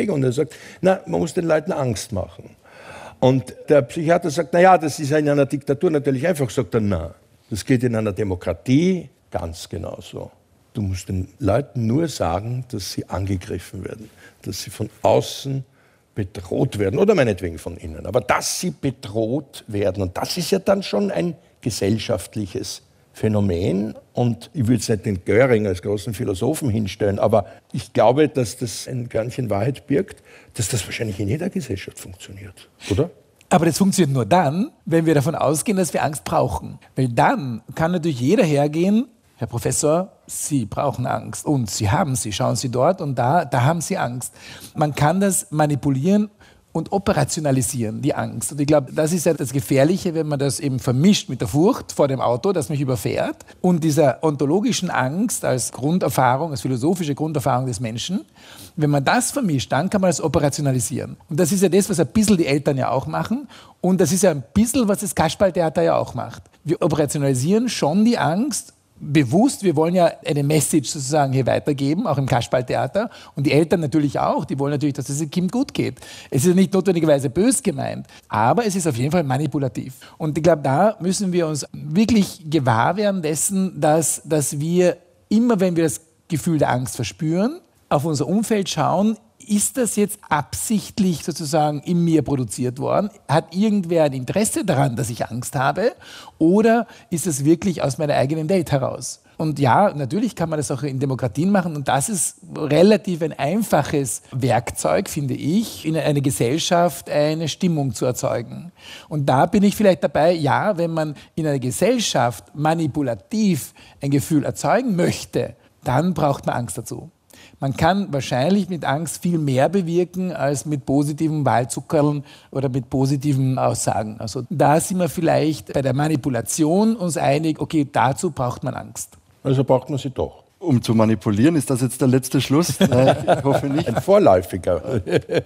gesagt, na, man muss den Leuten Angst machen. Und der Psychiater sagt, naja, das ist ja in einer Diktatur natürlich einfach. Sagt er, na, das geht in einer Demokratie ganz genauso. Du musst den Leuten nur sagen, dass sie angegriffen werden, dass sie von außen bedroht werden oder meinetwegen von innen. Aber dass sie bedroht werden, und das ist ja dann schon ein gesellschaftliches Phänomen. Und ich will jetzt nicht den Göring als großen Philosophen hinstellen, aber ich glaube, dass das ein Körnchen Wahrheit birgt, dass das wahrscheinlich in jeder Gesellschaft funktioniert, oder? Aber das funktioniert nur dann, wenn wir davon ausgehen, dass wir Angst brauchen. Weil dann kann natürlich jeder hergehen, Herr Professor, Sie brauchen Angst und Sie haben sie. Schauen Sie dort und da haben Sie Angst. Man kann das manipulieren und operationalisieren, die Angst. Und ich glaube, das ist ja das Gefährliche, wenn man das eben vermischt mit der Furcht vor dem Auto, das mich überfährt, und dieser ontologischen Angst als Grunderfahrung, als philosophische Grunderfahrung des Menschen. Wenn man das vermischt, dann kann man das operationalisieren. Und das ist ja das, was ein bisschen die Eltern ja auch machen. Und das ist ja ein bisschen, was das Kasperltheater ja auch macht. Wir operationalisieren schon die Angst, bewusst, wir wollen ja eine Message sozusagen hier weitergeben, auch im Kasperltheater. Und die Eltern natürlich auch, die wollen natürlich, dass es dem Kind gut geht. Es ist ja nicht notwendigerweise bös gemeint, aber es ist auf jeden Fall manipulativ. Und ich glaube, da müssen wir uns wirklich gewahr werden dessen, dass wir immer, wenn wir das Gefühl der Angst verspüren, auf unser Umfeld schauen, ist das jetzt absichtlich sozusagen in mir produziert worden? Hat irgendwer ein Interesse daran, dass ich Angst habe? Oder ist es wirklich aus meiner eigenen Welt heraus? Und ja, natürlich kann man das auch in Demokratien machen. Und das ist relativ ein einfaches Werkzeug, finde ich, in eine Gesellschaft eine Stimmung zu erzeugen. Und da bin ich vielleicht dabei, ja, wenn man in einer Gesellschaft manipulativ ein Gefühl erzeugen möchte, dann braucht man Angst dazu. Man kann wahrscheinlich mit Angst viel mehr bewirken als mit positiven Wahlzuckerln oder mit positiven Aussagen. Also da sind wir vielleicht bei der Manipulation uns einig, okay, dazu braucht man Angst. Also braucht man sie doch. Um zu manipulieren, ist das jetzt der letzte Schluss? Ich hoffe nicht. Ein vorläufiger.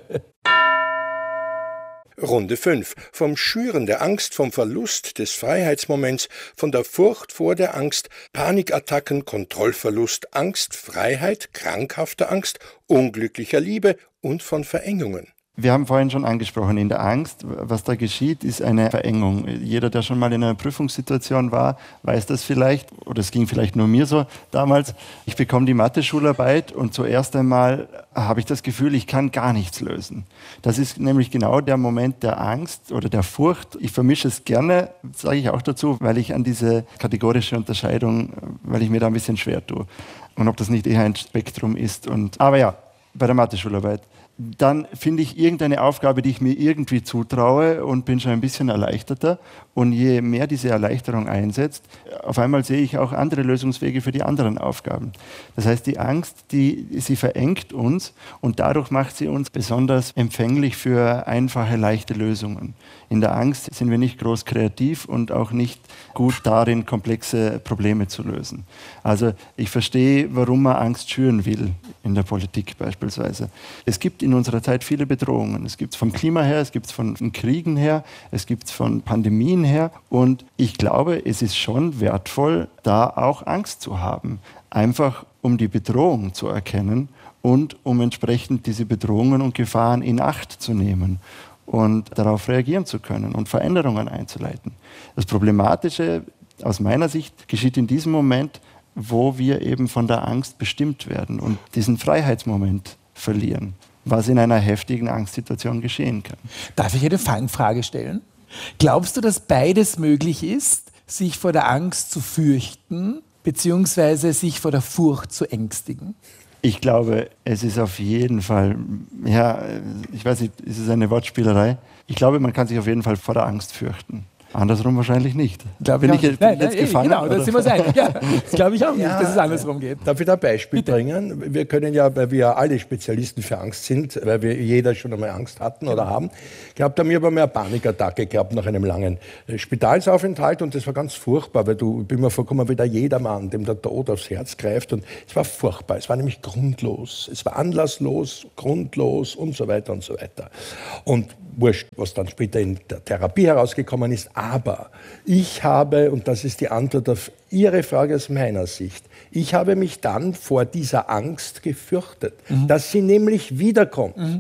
Runde 5. Vom Schüren der Angst, vom Verlust des Freiheitsmoments, von der Furcht vor der Angst, Panikattacken, Kontrollverlust, Angst, Freiheit, krankhafter Angst, unglücklicher Liebe und von Verengungen. Wir haben vorhin schon angesprochen, in der Angst, was da geschieht, ist eine Verengung. Jeder, der schon mal in einer Prüfungssituation war, weiß das vielleicht, oder es ging vielleicht nur mir so damals. Ich bekomme die Mathe-Schularbeit und zuerst einmal habe ich das Gefühl, ich kann gar nichts lösen. Das ist nämlich genau der Moment der Angst oder der Furcht. Ich vermische es gerne, sage ich auch dazu, weil ich an diese kategorische Unterscheidung, weil ich mir da ein bisschen schwer tue. Und ob das nicht eher ein Spektrum ist. Aber ja, bei der Mathe-Schularbeit. Dann finde ich irgendeine Aufgabe, die ich mir irgendwie zutraue und bin schon ein bisschen erleichterter. Und je mehr diese Erleichterung einsetzt, auf einmal sehe ich auch andere Lösungswege für die anderen Aufgaben. Das heißt, die Angst, sie verengt uns und dadurch macht sie uns besonders empfänglich für einfache, leichte Lösungen. In der Angst sind wir nicht groß kreativ und auch nicht gut darin, komplexe Probleme zu lösen. Also ich verstehe, warum man Angst schüren will, in der Politik beispielsweise. Es gibt in unserer Zeit viele Bedrohungen. Es gibt es vom Klima her, es gibt es von Kriegen her, es gibt es von Pandemien her. Und ich glaube, es ist schon wertvoll, da auch Angst zu haben. Einfach um die Bedrohung zu erkennen und um entsprechend diese Bedrohungen und Gefahren in Acht zu nehmen und darauf reagieren zu können und Veränderungen einzuleiten. Das Problematische aus meiner Sicht geschieht in diesem Moment, wo wir eben von der Angst bestimmt werden und diesen Freiheitsmoment verlieren, was in einer heftigen Angstsituation geschehen kann. Darf ich eine Fangfrage stellen? Glaubst du, dass beides möglich ist, sich vor der Angst zu fürchten, beziehungsweise sich vor der Furcht zu ängstigen? Ich glaube, es ist auf jeden Fall, ja, ich weiß nicht, ist es eine Wortspielerei? Ich glaube, man kann sich auf jeden Fall vor der Angst fürchten. Andersrum wahrscheinlich nicht. Bin ich jetzt gefangen? Genau, da sind wir uns einig. Ja, das glaube ich auch nicht, dass es andersrum geht. Darf ich da ein Beispiel bringen? Wir können ja, weil wir ja alle Spezialisten für Angst sind, weil wir jeder schon einmal Angst hatten oder haben, gehabt haben wir aber mehr Panikattacke gehabt nach einem langen Spitalsaufenthalt und das war ganz furchtbar, weil ich bin mir vorgekommen wie der Jedermann, dem der Tod aufs Herz greift und es war furchtbar. Es war nämlich grundlos. Es war anlasslos, grundlos und so weiter und so weiter. Und wurscht, was dann später in der Therapie herausgekommen ist. Aber ich habe, und das ist die Antwort auf Ihre Frage aus meiner Sicht, ich habe mich dann vor dieser Angst gefürchtet, dass sie nämlich wiederkommt.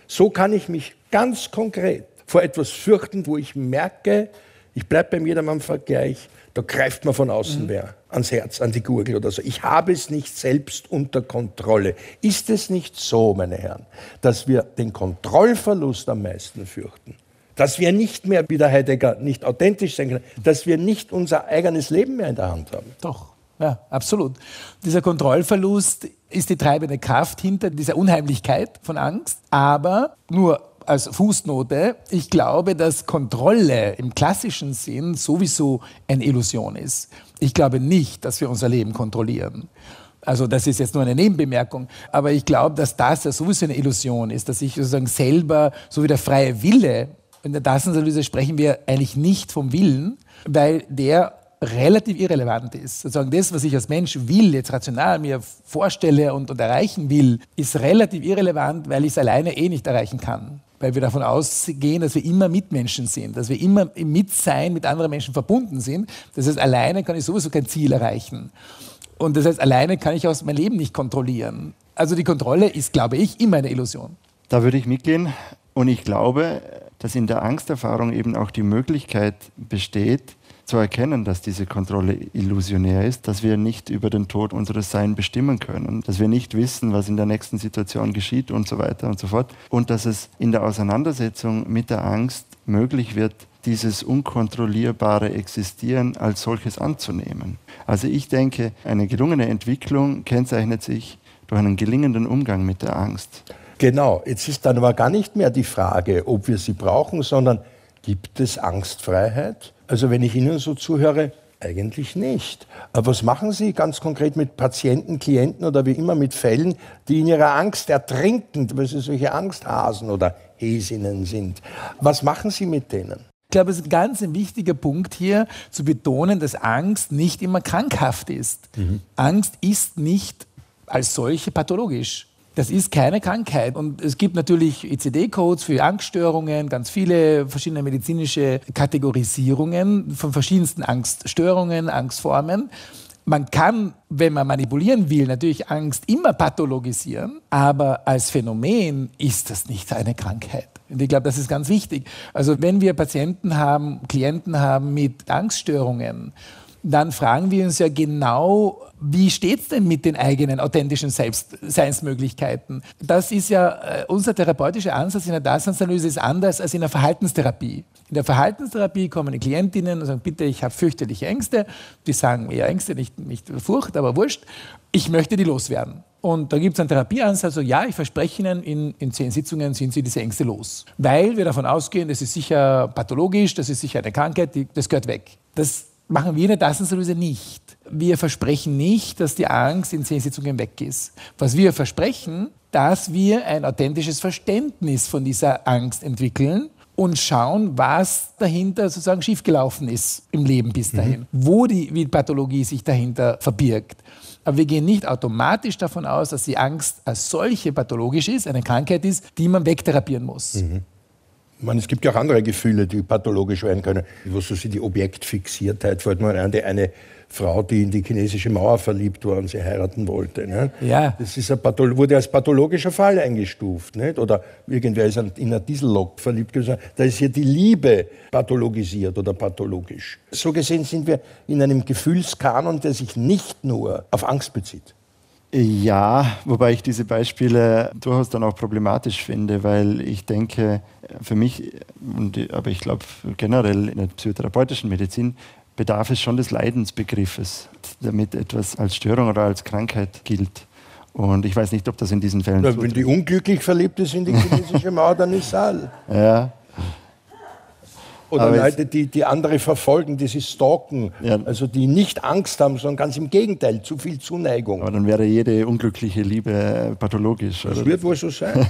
So kann ich mich ganz konkret vor etwas fürchten, wo ich merke, ich bleibe beim jedermann Vergleich, da greift man von außen wer ans Herz, an die Gurgel oder so. Ich habe es nicht selbst unter Kontrolle. Ist es nicht so, meine Herren, dass wir den Kontrollverlust am meisten fürchten? Dass wir nicht mehr, wie der Heidegger, nicht authentisch sein können, dass wir nicht unser eigenes Leben mehr in der Hand haben. Doch, ja, absolut. Dieser Kontrollverlust ist die treibende Kraft hinter dieser Unheimlichkeit von Angst. Aber nur als Fußnote, ich glaube, dass Kontrolle im klassischen Sinn sowieso eine Illusion ist. Ich glaube nicht, dass wir unser Leben kontrollieren. Also das ist jetzt nur eine Nebenbemerkung, aber ich glaube, dass das ja sowieso eine Illusion ist, dass ich sozusagen selber, so wie der freie Wille, in der Daseinsanalyse sprechen wir eigentlich nicht vom Willen, weil der relativ irrelevant ist. Sozusagen das, was ich als Mensch will, jetzt rational mir vorstelle und erreichen will, ist relativ irrelevant, weil ich es alleine nicht erreichen kann. Weil wir davon ausgehen, dass wir immer Mitmenschen sind, dass wir immer im Mitsein mit anderen Menschen verbunden sind. Das heißt, alleine kann ich sowieso kein Ziel erreichen. Und das heißt, alleine kann ich auch mein Leben nicht kontrollieren. Also die Kontrolle ist, glaube ich, immer eine Illusion. Da würde ich mitgehen. Und ich glaube, dass in der Angsterfahrung eben auch die Möglichkeit besteht, zu erkennen, dass diese Kontrolle illusionär ist, dass wir nicht über den Tod unseres Seins bestimmen können, dass wir nicht wissen, was in der nächsten Situation geschieht und so weiter und so fort. Und dass es in der Auseinandersetzung mit der Angst möglich wird, dieses unkontrollierbare Existieren als solches anzunehmen. Also ich denke, eine gelungene Entwicklung kennzeichnet sich durch einen gelingenden Umgang mit der Angst. Genau, jetzt ist dann aber gar nicht mehr die Frage, ob wir sie brauchen, sondern gibt es Angstfreiheit? Also wenn ich Ihnen so zuhöre, eigentlich nicht. Aber was machen Sie ganz konkret mit Patienten, Klienten oder wie immer mit Fällen, die in ihrer Angst ertrinken, weil sie solche Angsthasen oder Häsinnen sind? Was machen Sie mit denen? Ich glaube, es ist ein ganz wichtiger Punkt hier, zu betonen, dass Angst nicht immer krankhaft ist. Angst ist nicht als solche pathologisch. Das ist keine Krankheit. Und es gibt natürlich ICD-Codes für Angststörungen, ganz viele verschiedene medizinische Kategorisierungen von verschiedensten Angststörungen, Angstformen. Man kann, wenn man manipulieren will, natürlich Angst immer pathologisieren, aber als Phänomen ist das nicht eine Krankheit. Und ich glaube, das ist ganz wichtig. Also wenn wir Patienten haben, Klienten haben mit Angststörungen, dann fragen wir uns ja genau, wie steht es denn mit den eigenen authentischen Seinsmöglichkeiten? Das ist ja, unser therapeutischer Ansatz in der Daseinsanalyse ist anders als in der Verhaltenstherapie. In der Verhaltenstherapie kommen die Klientinnen und sagen, bitte, ich habe fürchterliche Ängste. Die sagen eher Ängste, nicht Furcht, aber wurscht. Ich möchte die loswerden. Und da gibt es einen Therapieansatz, so ja, ich verspreche Ihnen, in 10 Sitzungen sind Sie diese Ängste los. Weil wir davon ausgehen, das ist sicher pathologisch, das ist sicher eine Krankheit, das gehört weg. Das machen wir in der Daseinsanalyse nicht. Wir versprechen nicht, dass die Angst in 10 Sitzungen weg ist. Was wir versprechen, dass wir ein authentisches Verständnis von dieser Angst entwickeln und schauen, was dahinter sozusagen schiefgelaufen ist im Leben bis dahin, wo die Pathologie sich dahinter verbirgt. Aber wir gehen nicht automatisch davon aus, dass die Angst als solche pathologisch ist, eine Krankheit ist, die man wegtherapieren muss. Ich meine, es gibt ja auch andere Gefühle, die pathologisch werden können. Was so die Objektfixiertheit, fällt mir ein, eine Frau, die in die chinesische Mauer verliebt war und sie heiraten wollte. Ne? Ja. Das ist wurde als pathologischer Fall eingestuft. Nicht? Oder irgendwer ist in eine Diesellok verliebt. Da ist hier die Liebe pathologisiert oder pathologisch. So gesehen sind wir in einem Gefühlskanon, der sich nicht nur auf Angst bezieht. Ja, wobei ich diese Beispiele durchaus dann auch problematisch finde, weil ich denke, für mich, aber ich glaube generell in der psychotherapeutischen Medizin, bedarf es schon des Leidensbegriffes, damit etwas als Störung oder als Krankheit gilt. Und ich weiß nicht, ob das in diesen Fällen zutrifft. Wenn die unglücklich verliebt ist in die chinesische Mauer, dann ist es all. Ja. Oder aber Leute, die andere verfolgen, die sie stalken, ja. Also die nicht Angst haben, sondern ganz im Gegenteil, zu viel Zuneigung. Aber dann wäre jede unglückliche Liebe pathologisch. Das wird wohl so sein.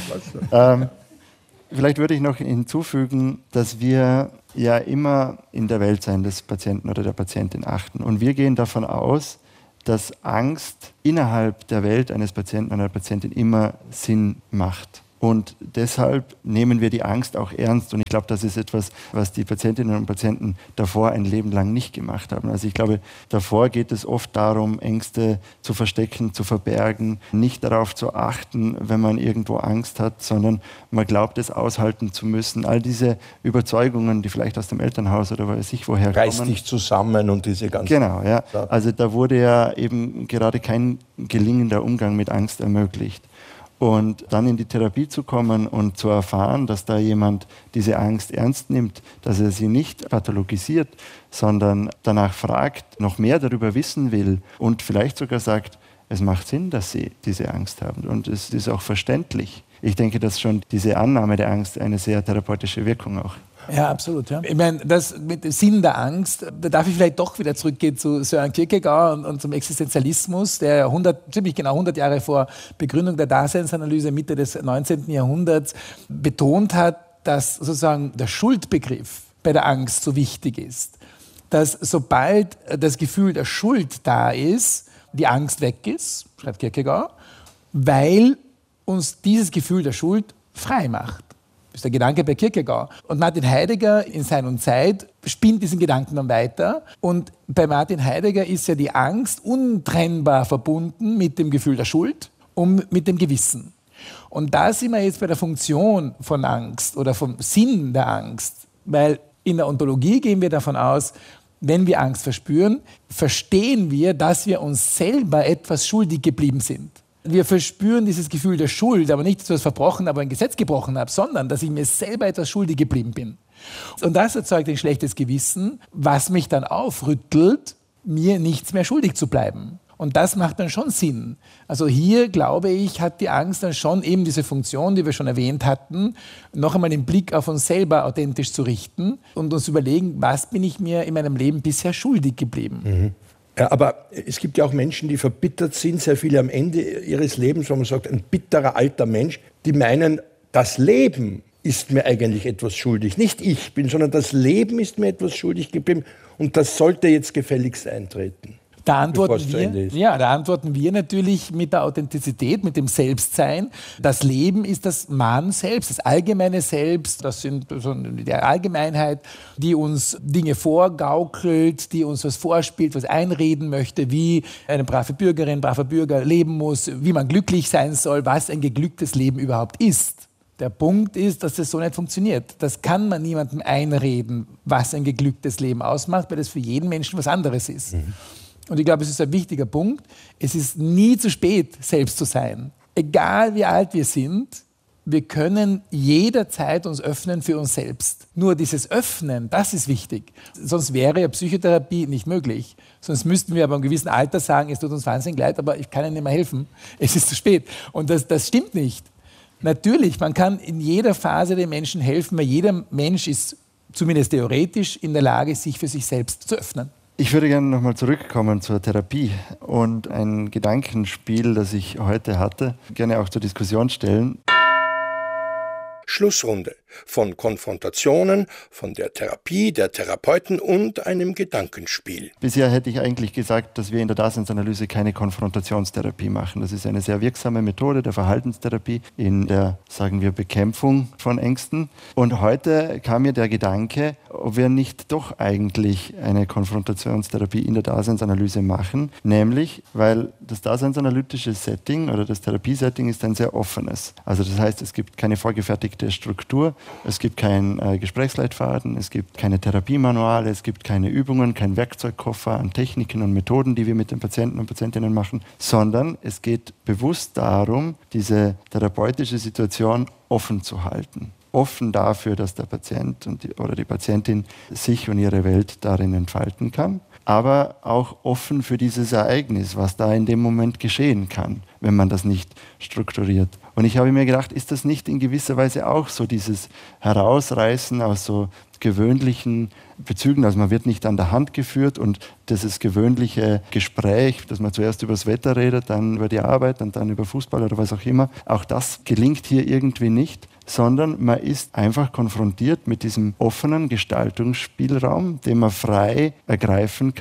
Vielleicht würde ich noch hinzufügen, dass wir ja immer in der Weltsein des Patienten oder der Patientin achten. Und wir gehen davon aus, dass Angst innerhalb der Welt eines Patienten oder einer Patientin immer Sinn macht. Und deshalb nehmen wir die Angst auch ernst. Und ich glaube, das ist etwas, was die Patientinnen und Patienten davor ein Leben lang nicht gemacht haben. Also ich glaube, davor geht es oft darum, Ängste zu verstecken, zu verbergen, nicht darauf zu achten, wenn man irgendwo Angst hat, sondern man glaubt, es aushalten zu müssen. All diese Überzeugungen, die vielleicht aus dem Elternhaus oder weiß ich woher kommen. Reiß dich zusammen und diese ganzen... Genau, ja. Also da wurde ja eben gerade kein gelingender Umgang mit Angst ermöglicht. Und dann in die Therapie zu kommen und zu erfahren, dass da jemand diese Angst ernst nimmt, dass er sie nicht pathologisiert, sondern danach fragt, noch mehr darüber wissen will und vielleicht sogar sagt, es macht Sinn, dass sie diese Angst haben und es ist auch verständlich. Ich denke, dass schon diese Annahme der Angst eine sehr therapeutische Wirkung auch. Ja, absolut. Ja. Ich meine, das mit dem Sinn der Angst, da darf ich vielleicht doch wieder zurückgehen zu Søren Kierkegaard und zum Existenzialismus, der ziemlich genau 100 Jahre vor Begründung der Daseinsanalyse Mitte des 19. Jahrhunderts betont hat, dass sozusagen der Schuldbegriff bei der Angst so wichtig ist. Dass sobald das Gefühl der Schuld da ist, die Angst weg ist, schreibt Kierkegaard, weil uns dieses Gefühl der Schuld frei macht. Das ist der Gedanke bei Kierkegaard. Und Martin Heidegger in Sein und Zeit spinnt diesen Gedanken dann weiter. Und bei Martin Heidegger ist ja die Angst untrennbar verbunden mit dem Gefühl der Schuld und mit dem Gewissen. Und da sind wir jetzt bei der Funktion von Angst oder vom Sinn der Angst. Weil in der Ontologie gehen wir davon aus, wenn wir Angst verspüren, verstehen wir, dass wir uns selber etwas schuldig geblieben sind. Wir verspüren dieses Gefühl der Schuld, aber nicht, dass ich was verbrochen habe, ein Gesetz gebrochen habe, sondern dass ich mir selber etwas schuldig geblieben bin. Und das erzeugt ein schlechtes Gewissen, was mich dann aufrüttelt, mir nichts mehr schuldig zu bleiben. Und das macht dann schon Sinn. Also hier, glaube ich, hat die Angst dann schon eben diese Funktion, die wir schon erwähnt hatten, noch einmal den Blick auf uns selber authentisch zu richten und uns überlegen, was bin ich mir in meinem Leben bisher schuldig geblieben. Mhm. Ja, aber es gibt ja auch Menschen, die verbittert sind, sehr viele am Ende ihres Lebens, wo man sagt, ein bitterer alter Mensch, die meinen, das Leben ist mir eigentlich etwas schuldig. Nicht ich bin, sondern das Leben ist mir etwas schuldig geblieben und das sollte jetzt gefälligst eintreten. Da antworten wir natürlich mit der Authentizität, mit dem Selbstsein. Das Leben ist das Man selbst, das allgemeine Selbst. Das sind so die Allgemeinheit, die uns Dinge vorgaukelt, die uns was vorspielt, was einreden möchte, wie eine brave Bürgerin, braver Bürger leben muss, wie man glücklich sein soll, was ein geglücktes Leben überhaupt ist. Der Punkt ist, dass das so nicht funktioniert. Das kann man niemandem einreden, was ein geglücktes Leben ausmacht, weil das für jeden Menschen was anderes ist. Mhm. Und ich glaube, es ist ein wichtiger Punkt. Es ist nie zu spät, selbst zu sein. Egal wie alt wir sind, wir können jederzeit uns öffnen für uns selbst. Nur dieses Öffnen, das ist wichtig. Sonst wäre ja Psychotherapie nicht möglich. Sonst müssten wir aber im gewissen Alter sagen, es tut uns wahnsinnig leid, aber ich kann Ihnen nicht mehr helfen. Es ist zu spät. Und das stimmt nicht. Natürlich, man kann in jeder Phase den Menschen helfen, weil jeder Mensch ist zumindest theoretisch in der Lage, sich für sich selbst zu öffnen. Ich würde gerne nochmal zurückkommen zur Therapie und ein Gedankenspiel, das ich heute hatte, gerne auch zur Diskussion stellen. Schlussrunde von Konfrontationen, von der Therapie, der Therapeuten und einem Gedankenspiel. Bisher hätte ich eigentlich gesagt, dass wir in der Daseinsanalyse keine Konfrontationstherapie machen. Das ist eine sehr wirksame Methode der Verhaltenstherapie in der, sagen wir, Bekämpfung von Ängsten. Und heute kam mir der Gedanke, ob wir nicht doch eigentlich eine Konfrontationstherapie in der Daseinsanalyse machen, nämlich, weil das daseinsanalytische Setting oder das Therapiesetting ist ein sehr offenes. Also das heißt, es gibt keine vorgefertigte Struktur, es gibt keinen Gesprächsleitfaden, es gibt keine Therapiemanuale, es gibt keine Übungen, keinen Werkzeugkoffer an Techniken und Methoden, die wir mit den Patienten und Patientinnen machen, sondern es geht bewusst darum, diese therapeutische Situation offen zu halten. Offen dafür, dass der Patient oder die Patientin sich und ihre Welt darin entfalten kann, aber auch offen für dieses Ereignis, was da in dem Moment geschehen kann, wenn man das nicht strukturiert. Und ich habe mir gedacht, ist das nicht in gewisser Weise auch so dieses Herausreißen aus so gewöhnlichen Bezügen, also man wird nicht an der Hand geführt und dieses gewöhnliche Gespräch, dass man zuerst über das Wetter redet, dann über die Arbeit und dann über Fußball oder was auch immer, auch das gelingt hier irgendwie nicht, sondern man ist einfach konfrontiert mit diesem offenen Gestaltungsspielraum, den man frei ergreifen kann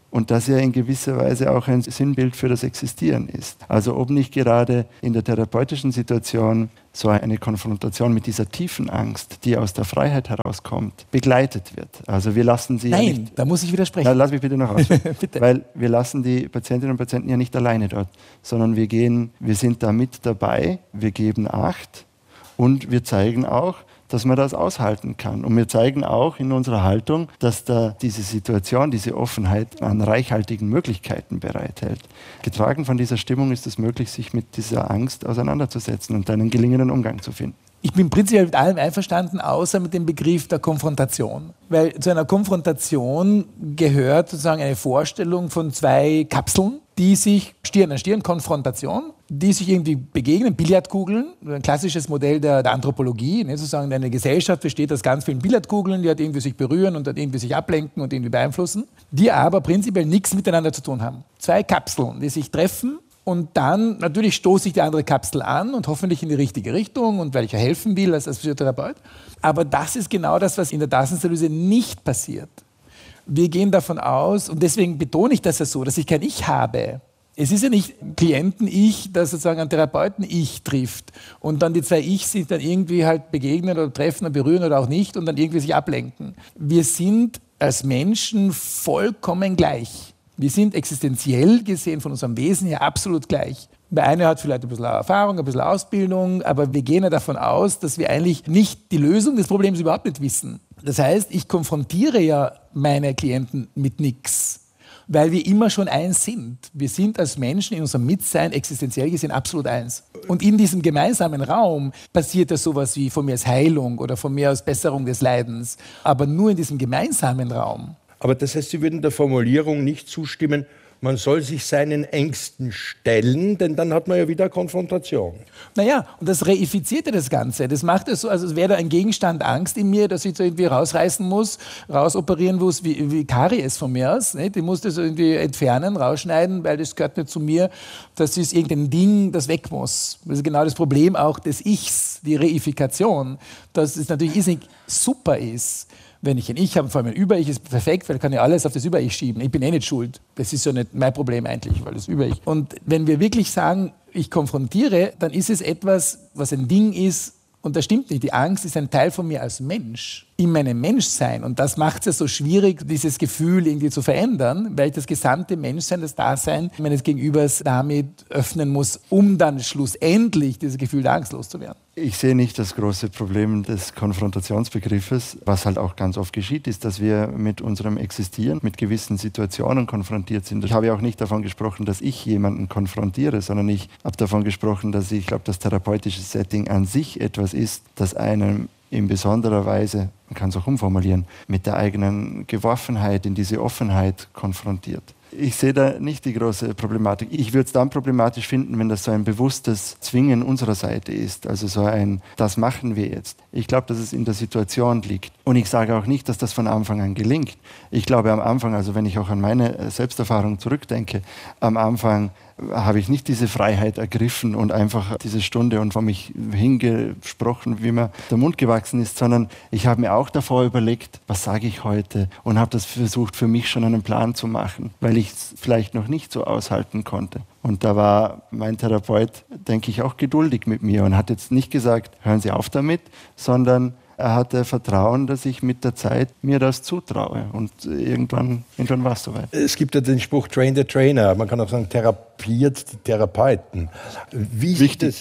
und das ja in gewisser Weise auch ein Sinnbild für das Existieren ist. Also ob nicht gerade in der therapeutischen Situation so eine Konfrontation mit dieser tiefen Angst, die aus der Freiheit herauskommt, begleitet wird. Also wir lassen sie Nein, ja nicht... da muss ich widersprechen. Na, lass mich bitte noch aus. Bitte. Weil wir lassen die Patientinnen und Patienten ja nicht alleine dort, sondern wir sind da mit dabei, wir geben Acht und wir zeigen auch, dass man das aushalten kann. Und wir zeigen auch in unserer Haltung, dass da diese Situation, diese Offenheit an reichhaltigen Möglichkeiten bereithält. Getragen von dieser Stimmung ist es möglich, sich mit dieser Angst auseinanderzusetzen und einen gelingenden Umgang zu finden. Ich bin prinzipiell mit allem einverstanden, außer mit dem Begriff der Konfrontation. Weil zu einer Konfrontation gehört sozusagen eine Vorstellung von zwei Kapseln, die sich Stirn an Stirn, Konfrontation, die sich irgendwie begegnen, Billardkugeln, ein klassisches Modell der Anthropologie, ne, sozusagen eine Gesellschaft besteht aus ganz vielen Billardkugeln, die halt irgendwie sich berühren und halt irgendwie sich ablenken und irgendwie beeinflussen, die aber prinzipiell nichts miteinander zu tun haben. Zwei Kapseln, die sich treffen. Und dann, natürlich stoße ich die andere Kapsel an und hoffentlich in die richtige Richtung und weil ich ja helfen will als Physiotherapeut. Aber das ist genau das, was in der Daseinsanalyse nicht passiert. Wir gehen davon aus, und deswegen betone ich das ja so, dass ich kein Ich habe. Es ist ja nicht Klienten-Ich, das sozusagen ein Therapeuten-Ich trifft und dann die zwei Ichs sich dann irgendwie halt begegnen oder treffen oder berühren oder auch nicht und dann irgendwie sich ablenken. Wir sind als Menschen vollkommen gleich. Wir sind existenziell gesehen von unserem Wesen her absolut gleich. Der eine hat vielleicht ein bisschen Erfahrung, ein bisschen Ausbildung, aber wir gehen ja davon aus, dass wir eigentlich nicht die Lösung des Problems überhaupt nicht wissen. Das heißt, ich konfrontiere ja meine Klienten mit nichts, weil wir immer schon eins sind. Wir sind als Menschen in unserem Mitsein existenziell gesehen absolut eins. Und in diesem gemeinsamen Raum passiert ja sowas wie von mir aus Heilung oder von mir aus Besserung des Leidens, aber nur in diesem gemeinsamen Raum. Aber das heißt, Sie würden der Formulierung nicht zustimmen, man soll sich seinen Ängsten stellen, denn dann hat man ja wieder Konfrontation. Naja, und das reifiziert ja das Ganze. Das macht es so, als wäre da ein Gegenstand Angst in mir, dass ich so irgendwie rausreißen muss, rausoperieren muss, wie Karies von mir aus. Ne? Die muss das irgendwie entfernen, rausschneiden, weil das gehört nicht zu mir. Das ist irgendein Ding, das weg muss. Das ist genau das Problem auch des Ichs, die Reifikation. Dass es natürlich irrsinnig super ist. Wenn ich ein Ich habe, vor allem ein Über-Ich, ist perfekt, weil ich kann ja alles auf das Über-Ich schieben. Ich bin eh nicht schuld. Das ist ja nicht mein Problem eigentlich, weil das Über-Ich. Und wenn wir wirklich sagen, ich konfrontiere, dann ist es etwas, was ein Ding ist, und das stimmt nicht. Die Angst ist ein Teil von mir als Mensch, in meinem Menschsein. Und das macht es ja so schwierig, dieses Gefühl irgendwie zu verändern, weil ich das gesamte Menschsein, das Dasein meines Gegenübers damit öffnen muss, um dann schlussendlich dieses Gefühl der Angst loszuwerden. Ich sehe nicht das große Problem des Konfrontationsbegriffes. Was halt auch ganz oft geschieht, ist, dass wir mit unserem Existieren, mit gewissen Situationen konfrontiert sind. Ich habe ja auch nicht davon gesprochen, dass ich jemanden konfrontiere, sondern ich habe davon gesprochen, dass ich glaube, das therapeutische Setting an sich etwas ist, das einem in besonderer Weise, man kann es auch umformulieren, mit der eigenen Geworfenheit in diese Offenheit konfrontiert. Ich sehe da nicht die große Problematik. Ich würde es dann problematisch finden, wenn das so ein bewusstes Zwingen unserer Seite ist. Also so ein, das machen wir jetzt. Ich glaube, dass es in der Situation liegt. Und ich sage auch nicht, dass das von Anfang an gelingt. Ich glaube am Anfang, also wenn ich auch an meine Selbsterfahrung zurückdenke, am Anfang habe ich nicht diese Freiheit ergriffen und einfach diese Stunde und von mich hingesprochen, wie mir der Mund gewachsen ist, sondern ich habe mir auch davor überlegt, was sage ich heute, und habe das versucht, für mich schon einen Plan zu machen, weil ich es vielleicht noch nicht so aushalten konnte. Und da war mein Therapeut, denke ich, auch geduldig mit mir und hat jetzt nicht gesagt, hören Sie auf damit, sondern er hatte Vertrauen, dass ich mit der Zeit mir das zutraue. Und irgendwann war es soweit. Es gibt ja den Spruch Train the Trainer. Man kann auch sagen, therapiert die Therapeuten. Wie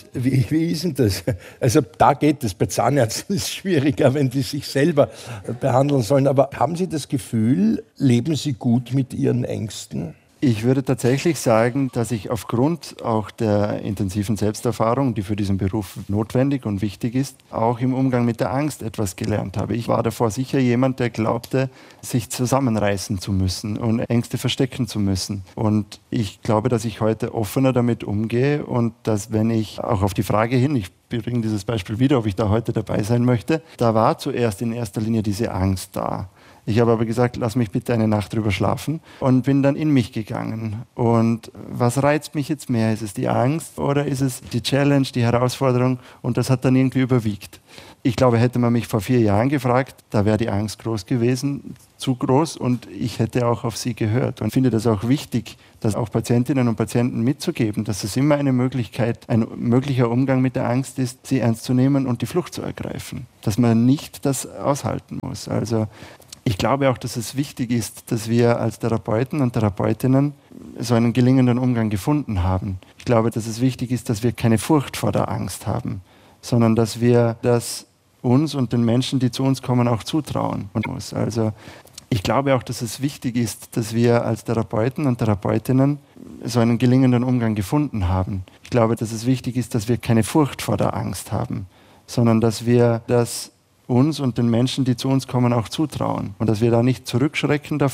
ist denn das? Also da geht es. Bei Zahnärzten ist es schwieriger, wenn die sich selber behandeln sollen. Aber haben Sie das Gefühl, leben Sie gut mit Ihren Ängsten? Ich würde tatsächlich sagen, dass ich aufgrund auch der intensiven Selbsterfahrung, die für diesen Beruf notwendig und wichtig ist, auch im Umgang mit der Angst etwas gelernt habe. Ich war davor sicher jemand, der glaubte, sich zusammenreißen zu müssen und Ängste verstecken zu müssen. Und ich glaube, dass ich heute offener damit umgehe und dass, wenn ich auch auf die Frage hin, ich bringe dieses Beispiel wieder, ob ich da heute dabei sein möchte, da war zuerst in erster Linie diese Angst da. Ich habe aber gesagt, lass mich bitte eine Nacht drüber schlafen und bin dann in mich gegangen. Und was reizt mich jetzt mehr? Ist es die Angst oder ist es die Challenge, die Herausforderung? Und das hat dann irgendwie überwiegt. Ich glaube, hätte man mich vor 4 Jahren gefragt, da wäre die Angst groß gewesen, zu groß, und ich hätte auch auf sie gehört. Und finde das auch wichtig, das auch Patientinnen und Patienten mitzugeben, dass es immer eine Möglichkeit, ein möglicher Umgang mit der Angst ist, sie ernst zu nehmen und die Flucht zu ergreifen. Dass man nicht das aushalten muss. Also ich glaube auch, dass es wichtig ist, dass wir als Therapeuten und Therapeutinnen so einen gelingenden Umgang gefunden haben. Ich glaube, dass es wichtig ist, dass wir keine Furcht vor der Angst haben, sondern dass wir das uns und den Menschen, die zu uns kommen, auch zutrauen. Also ich glaube auch, dass es wichtig ist, dass wir als Therapeuten und Therapeutinnen so einen gelingenden Umgang gefunden haben. Ich glaube, dass es wichtig ist, dass wir keine Furcht vor der Angst haben, sondern dass wir das uns und den Menschen, die zu uns kommen, auch zutrauen und dass wir da nicht zurückschrecken davor.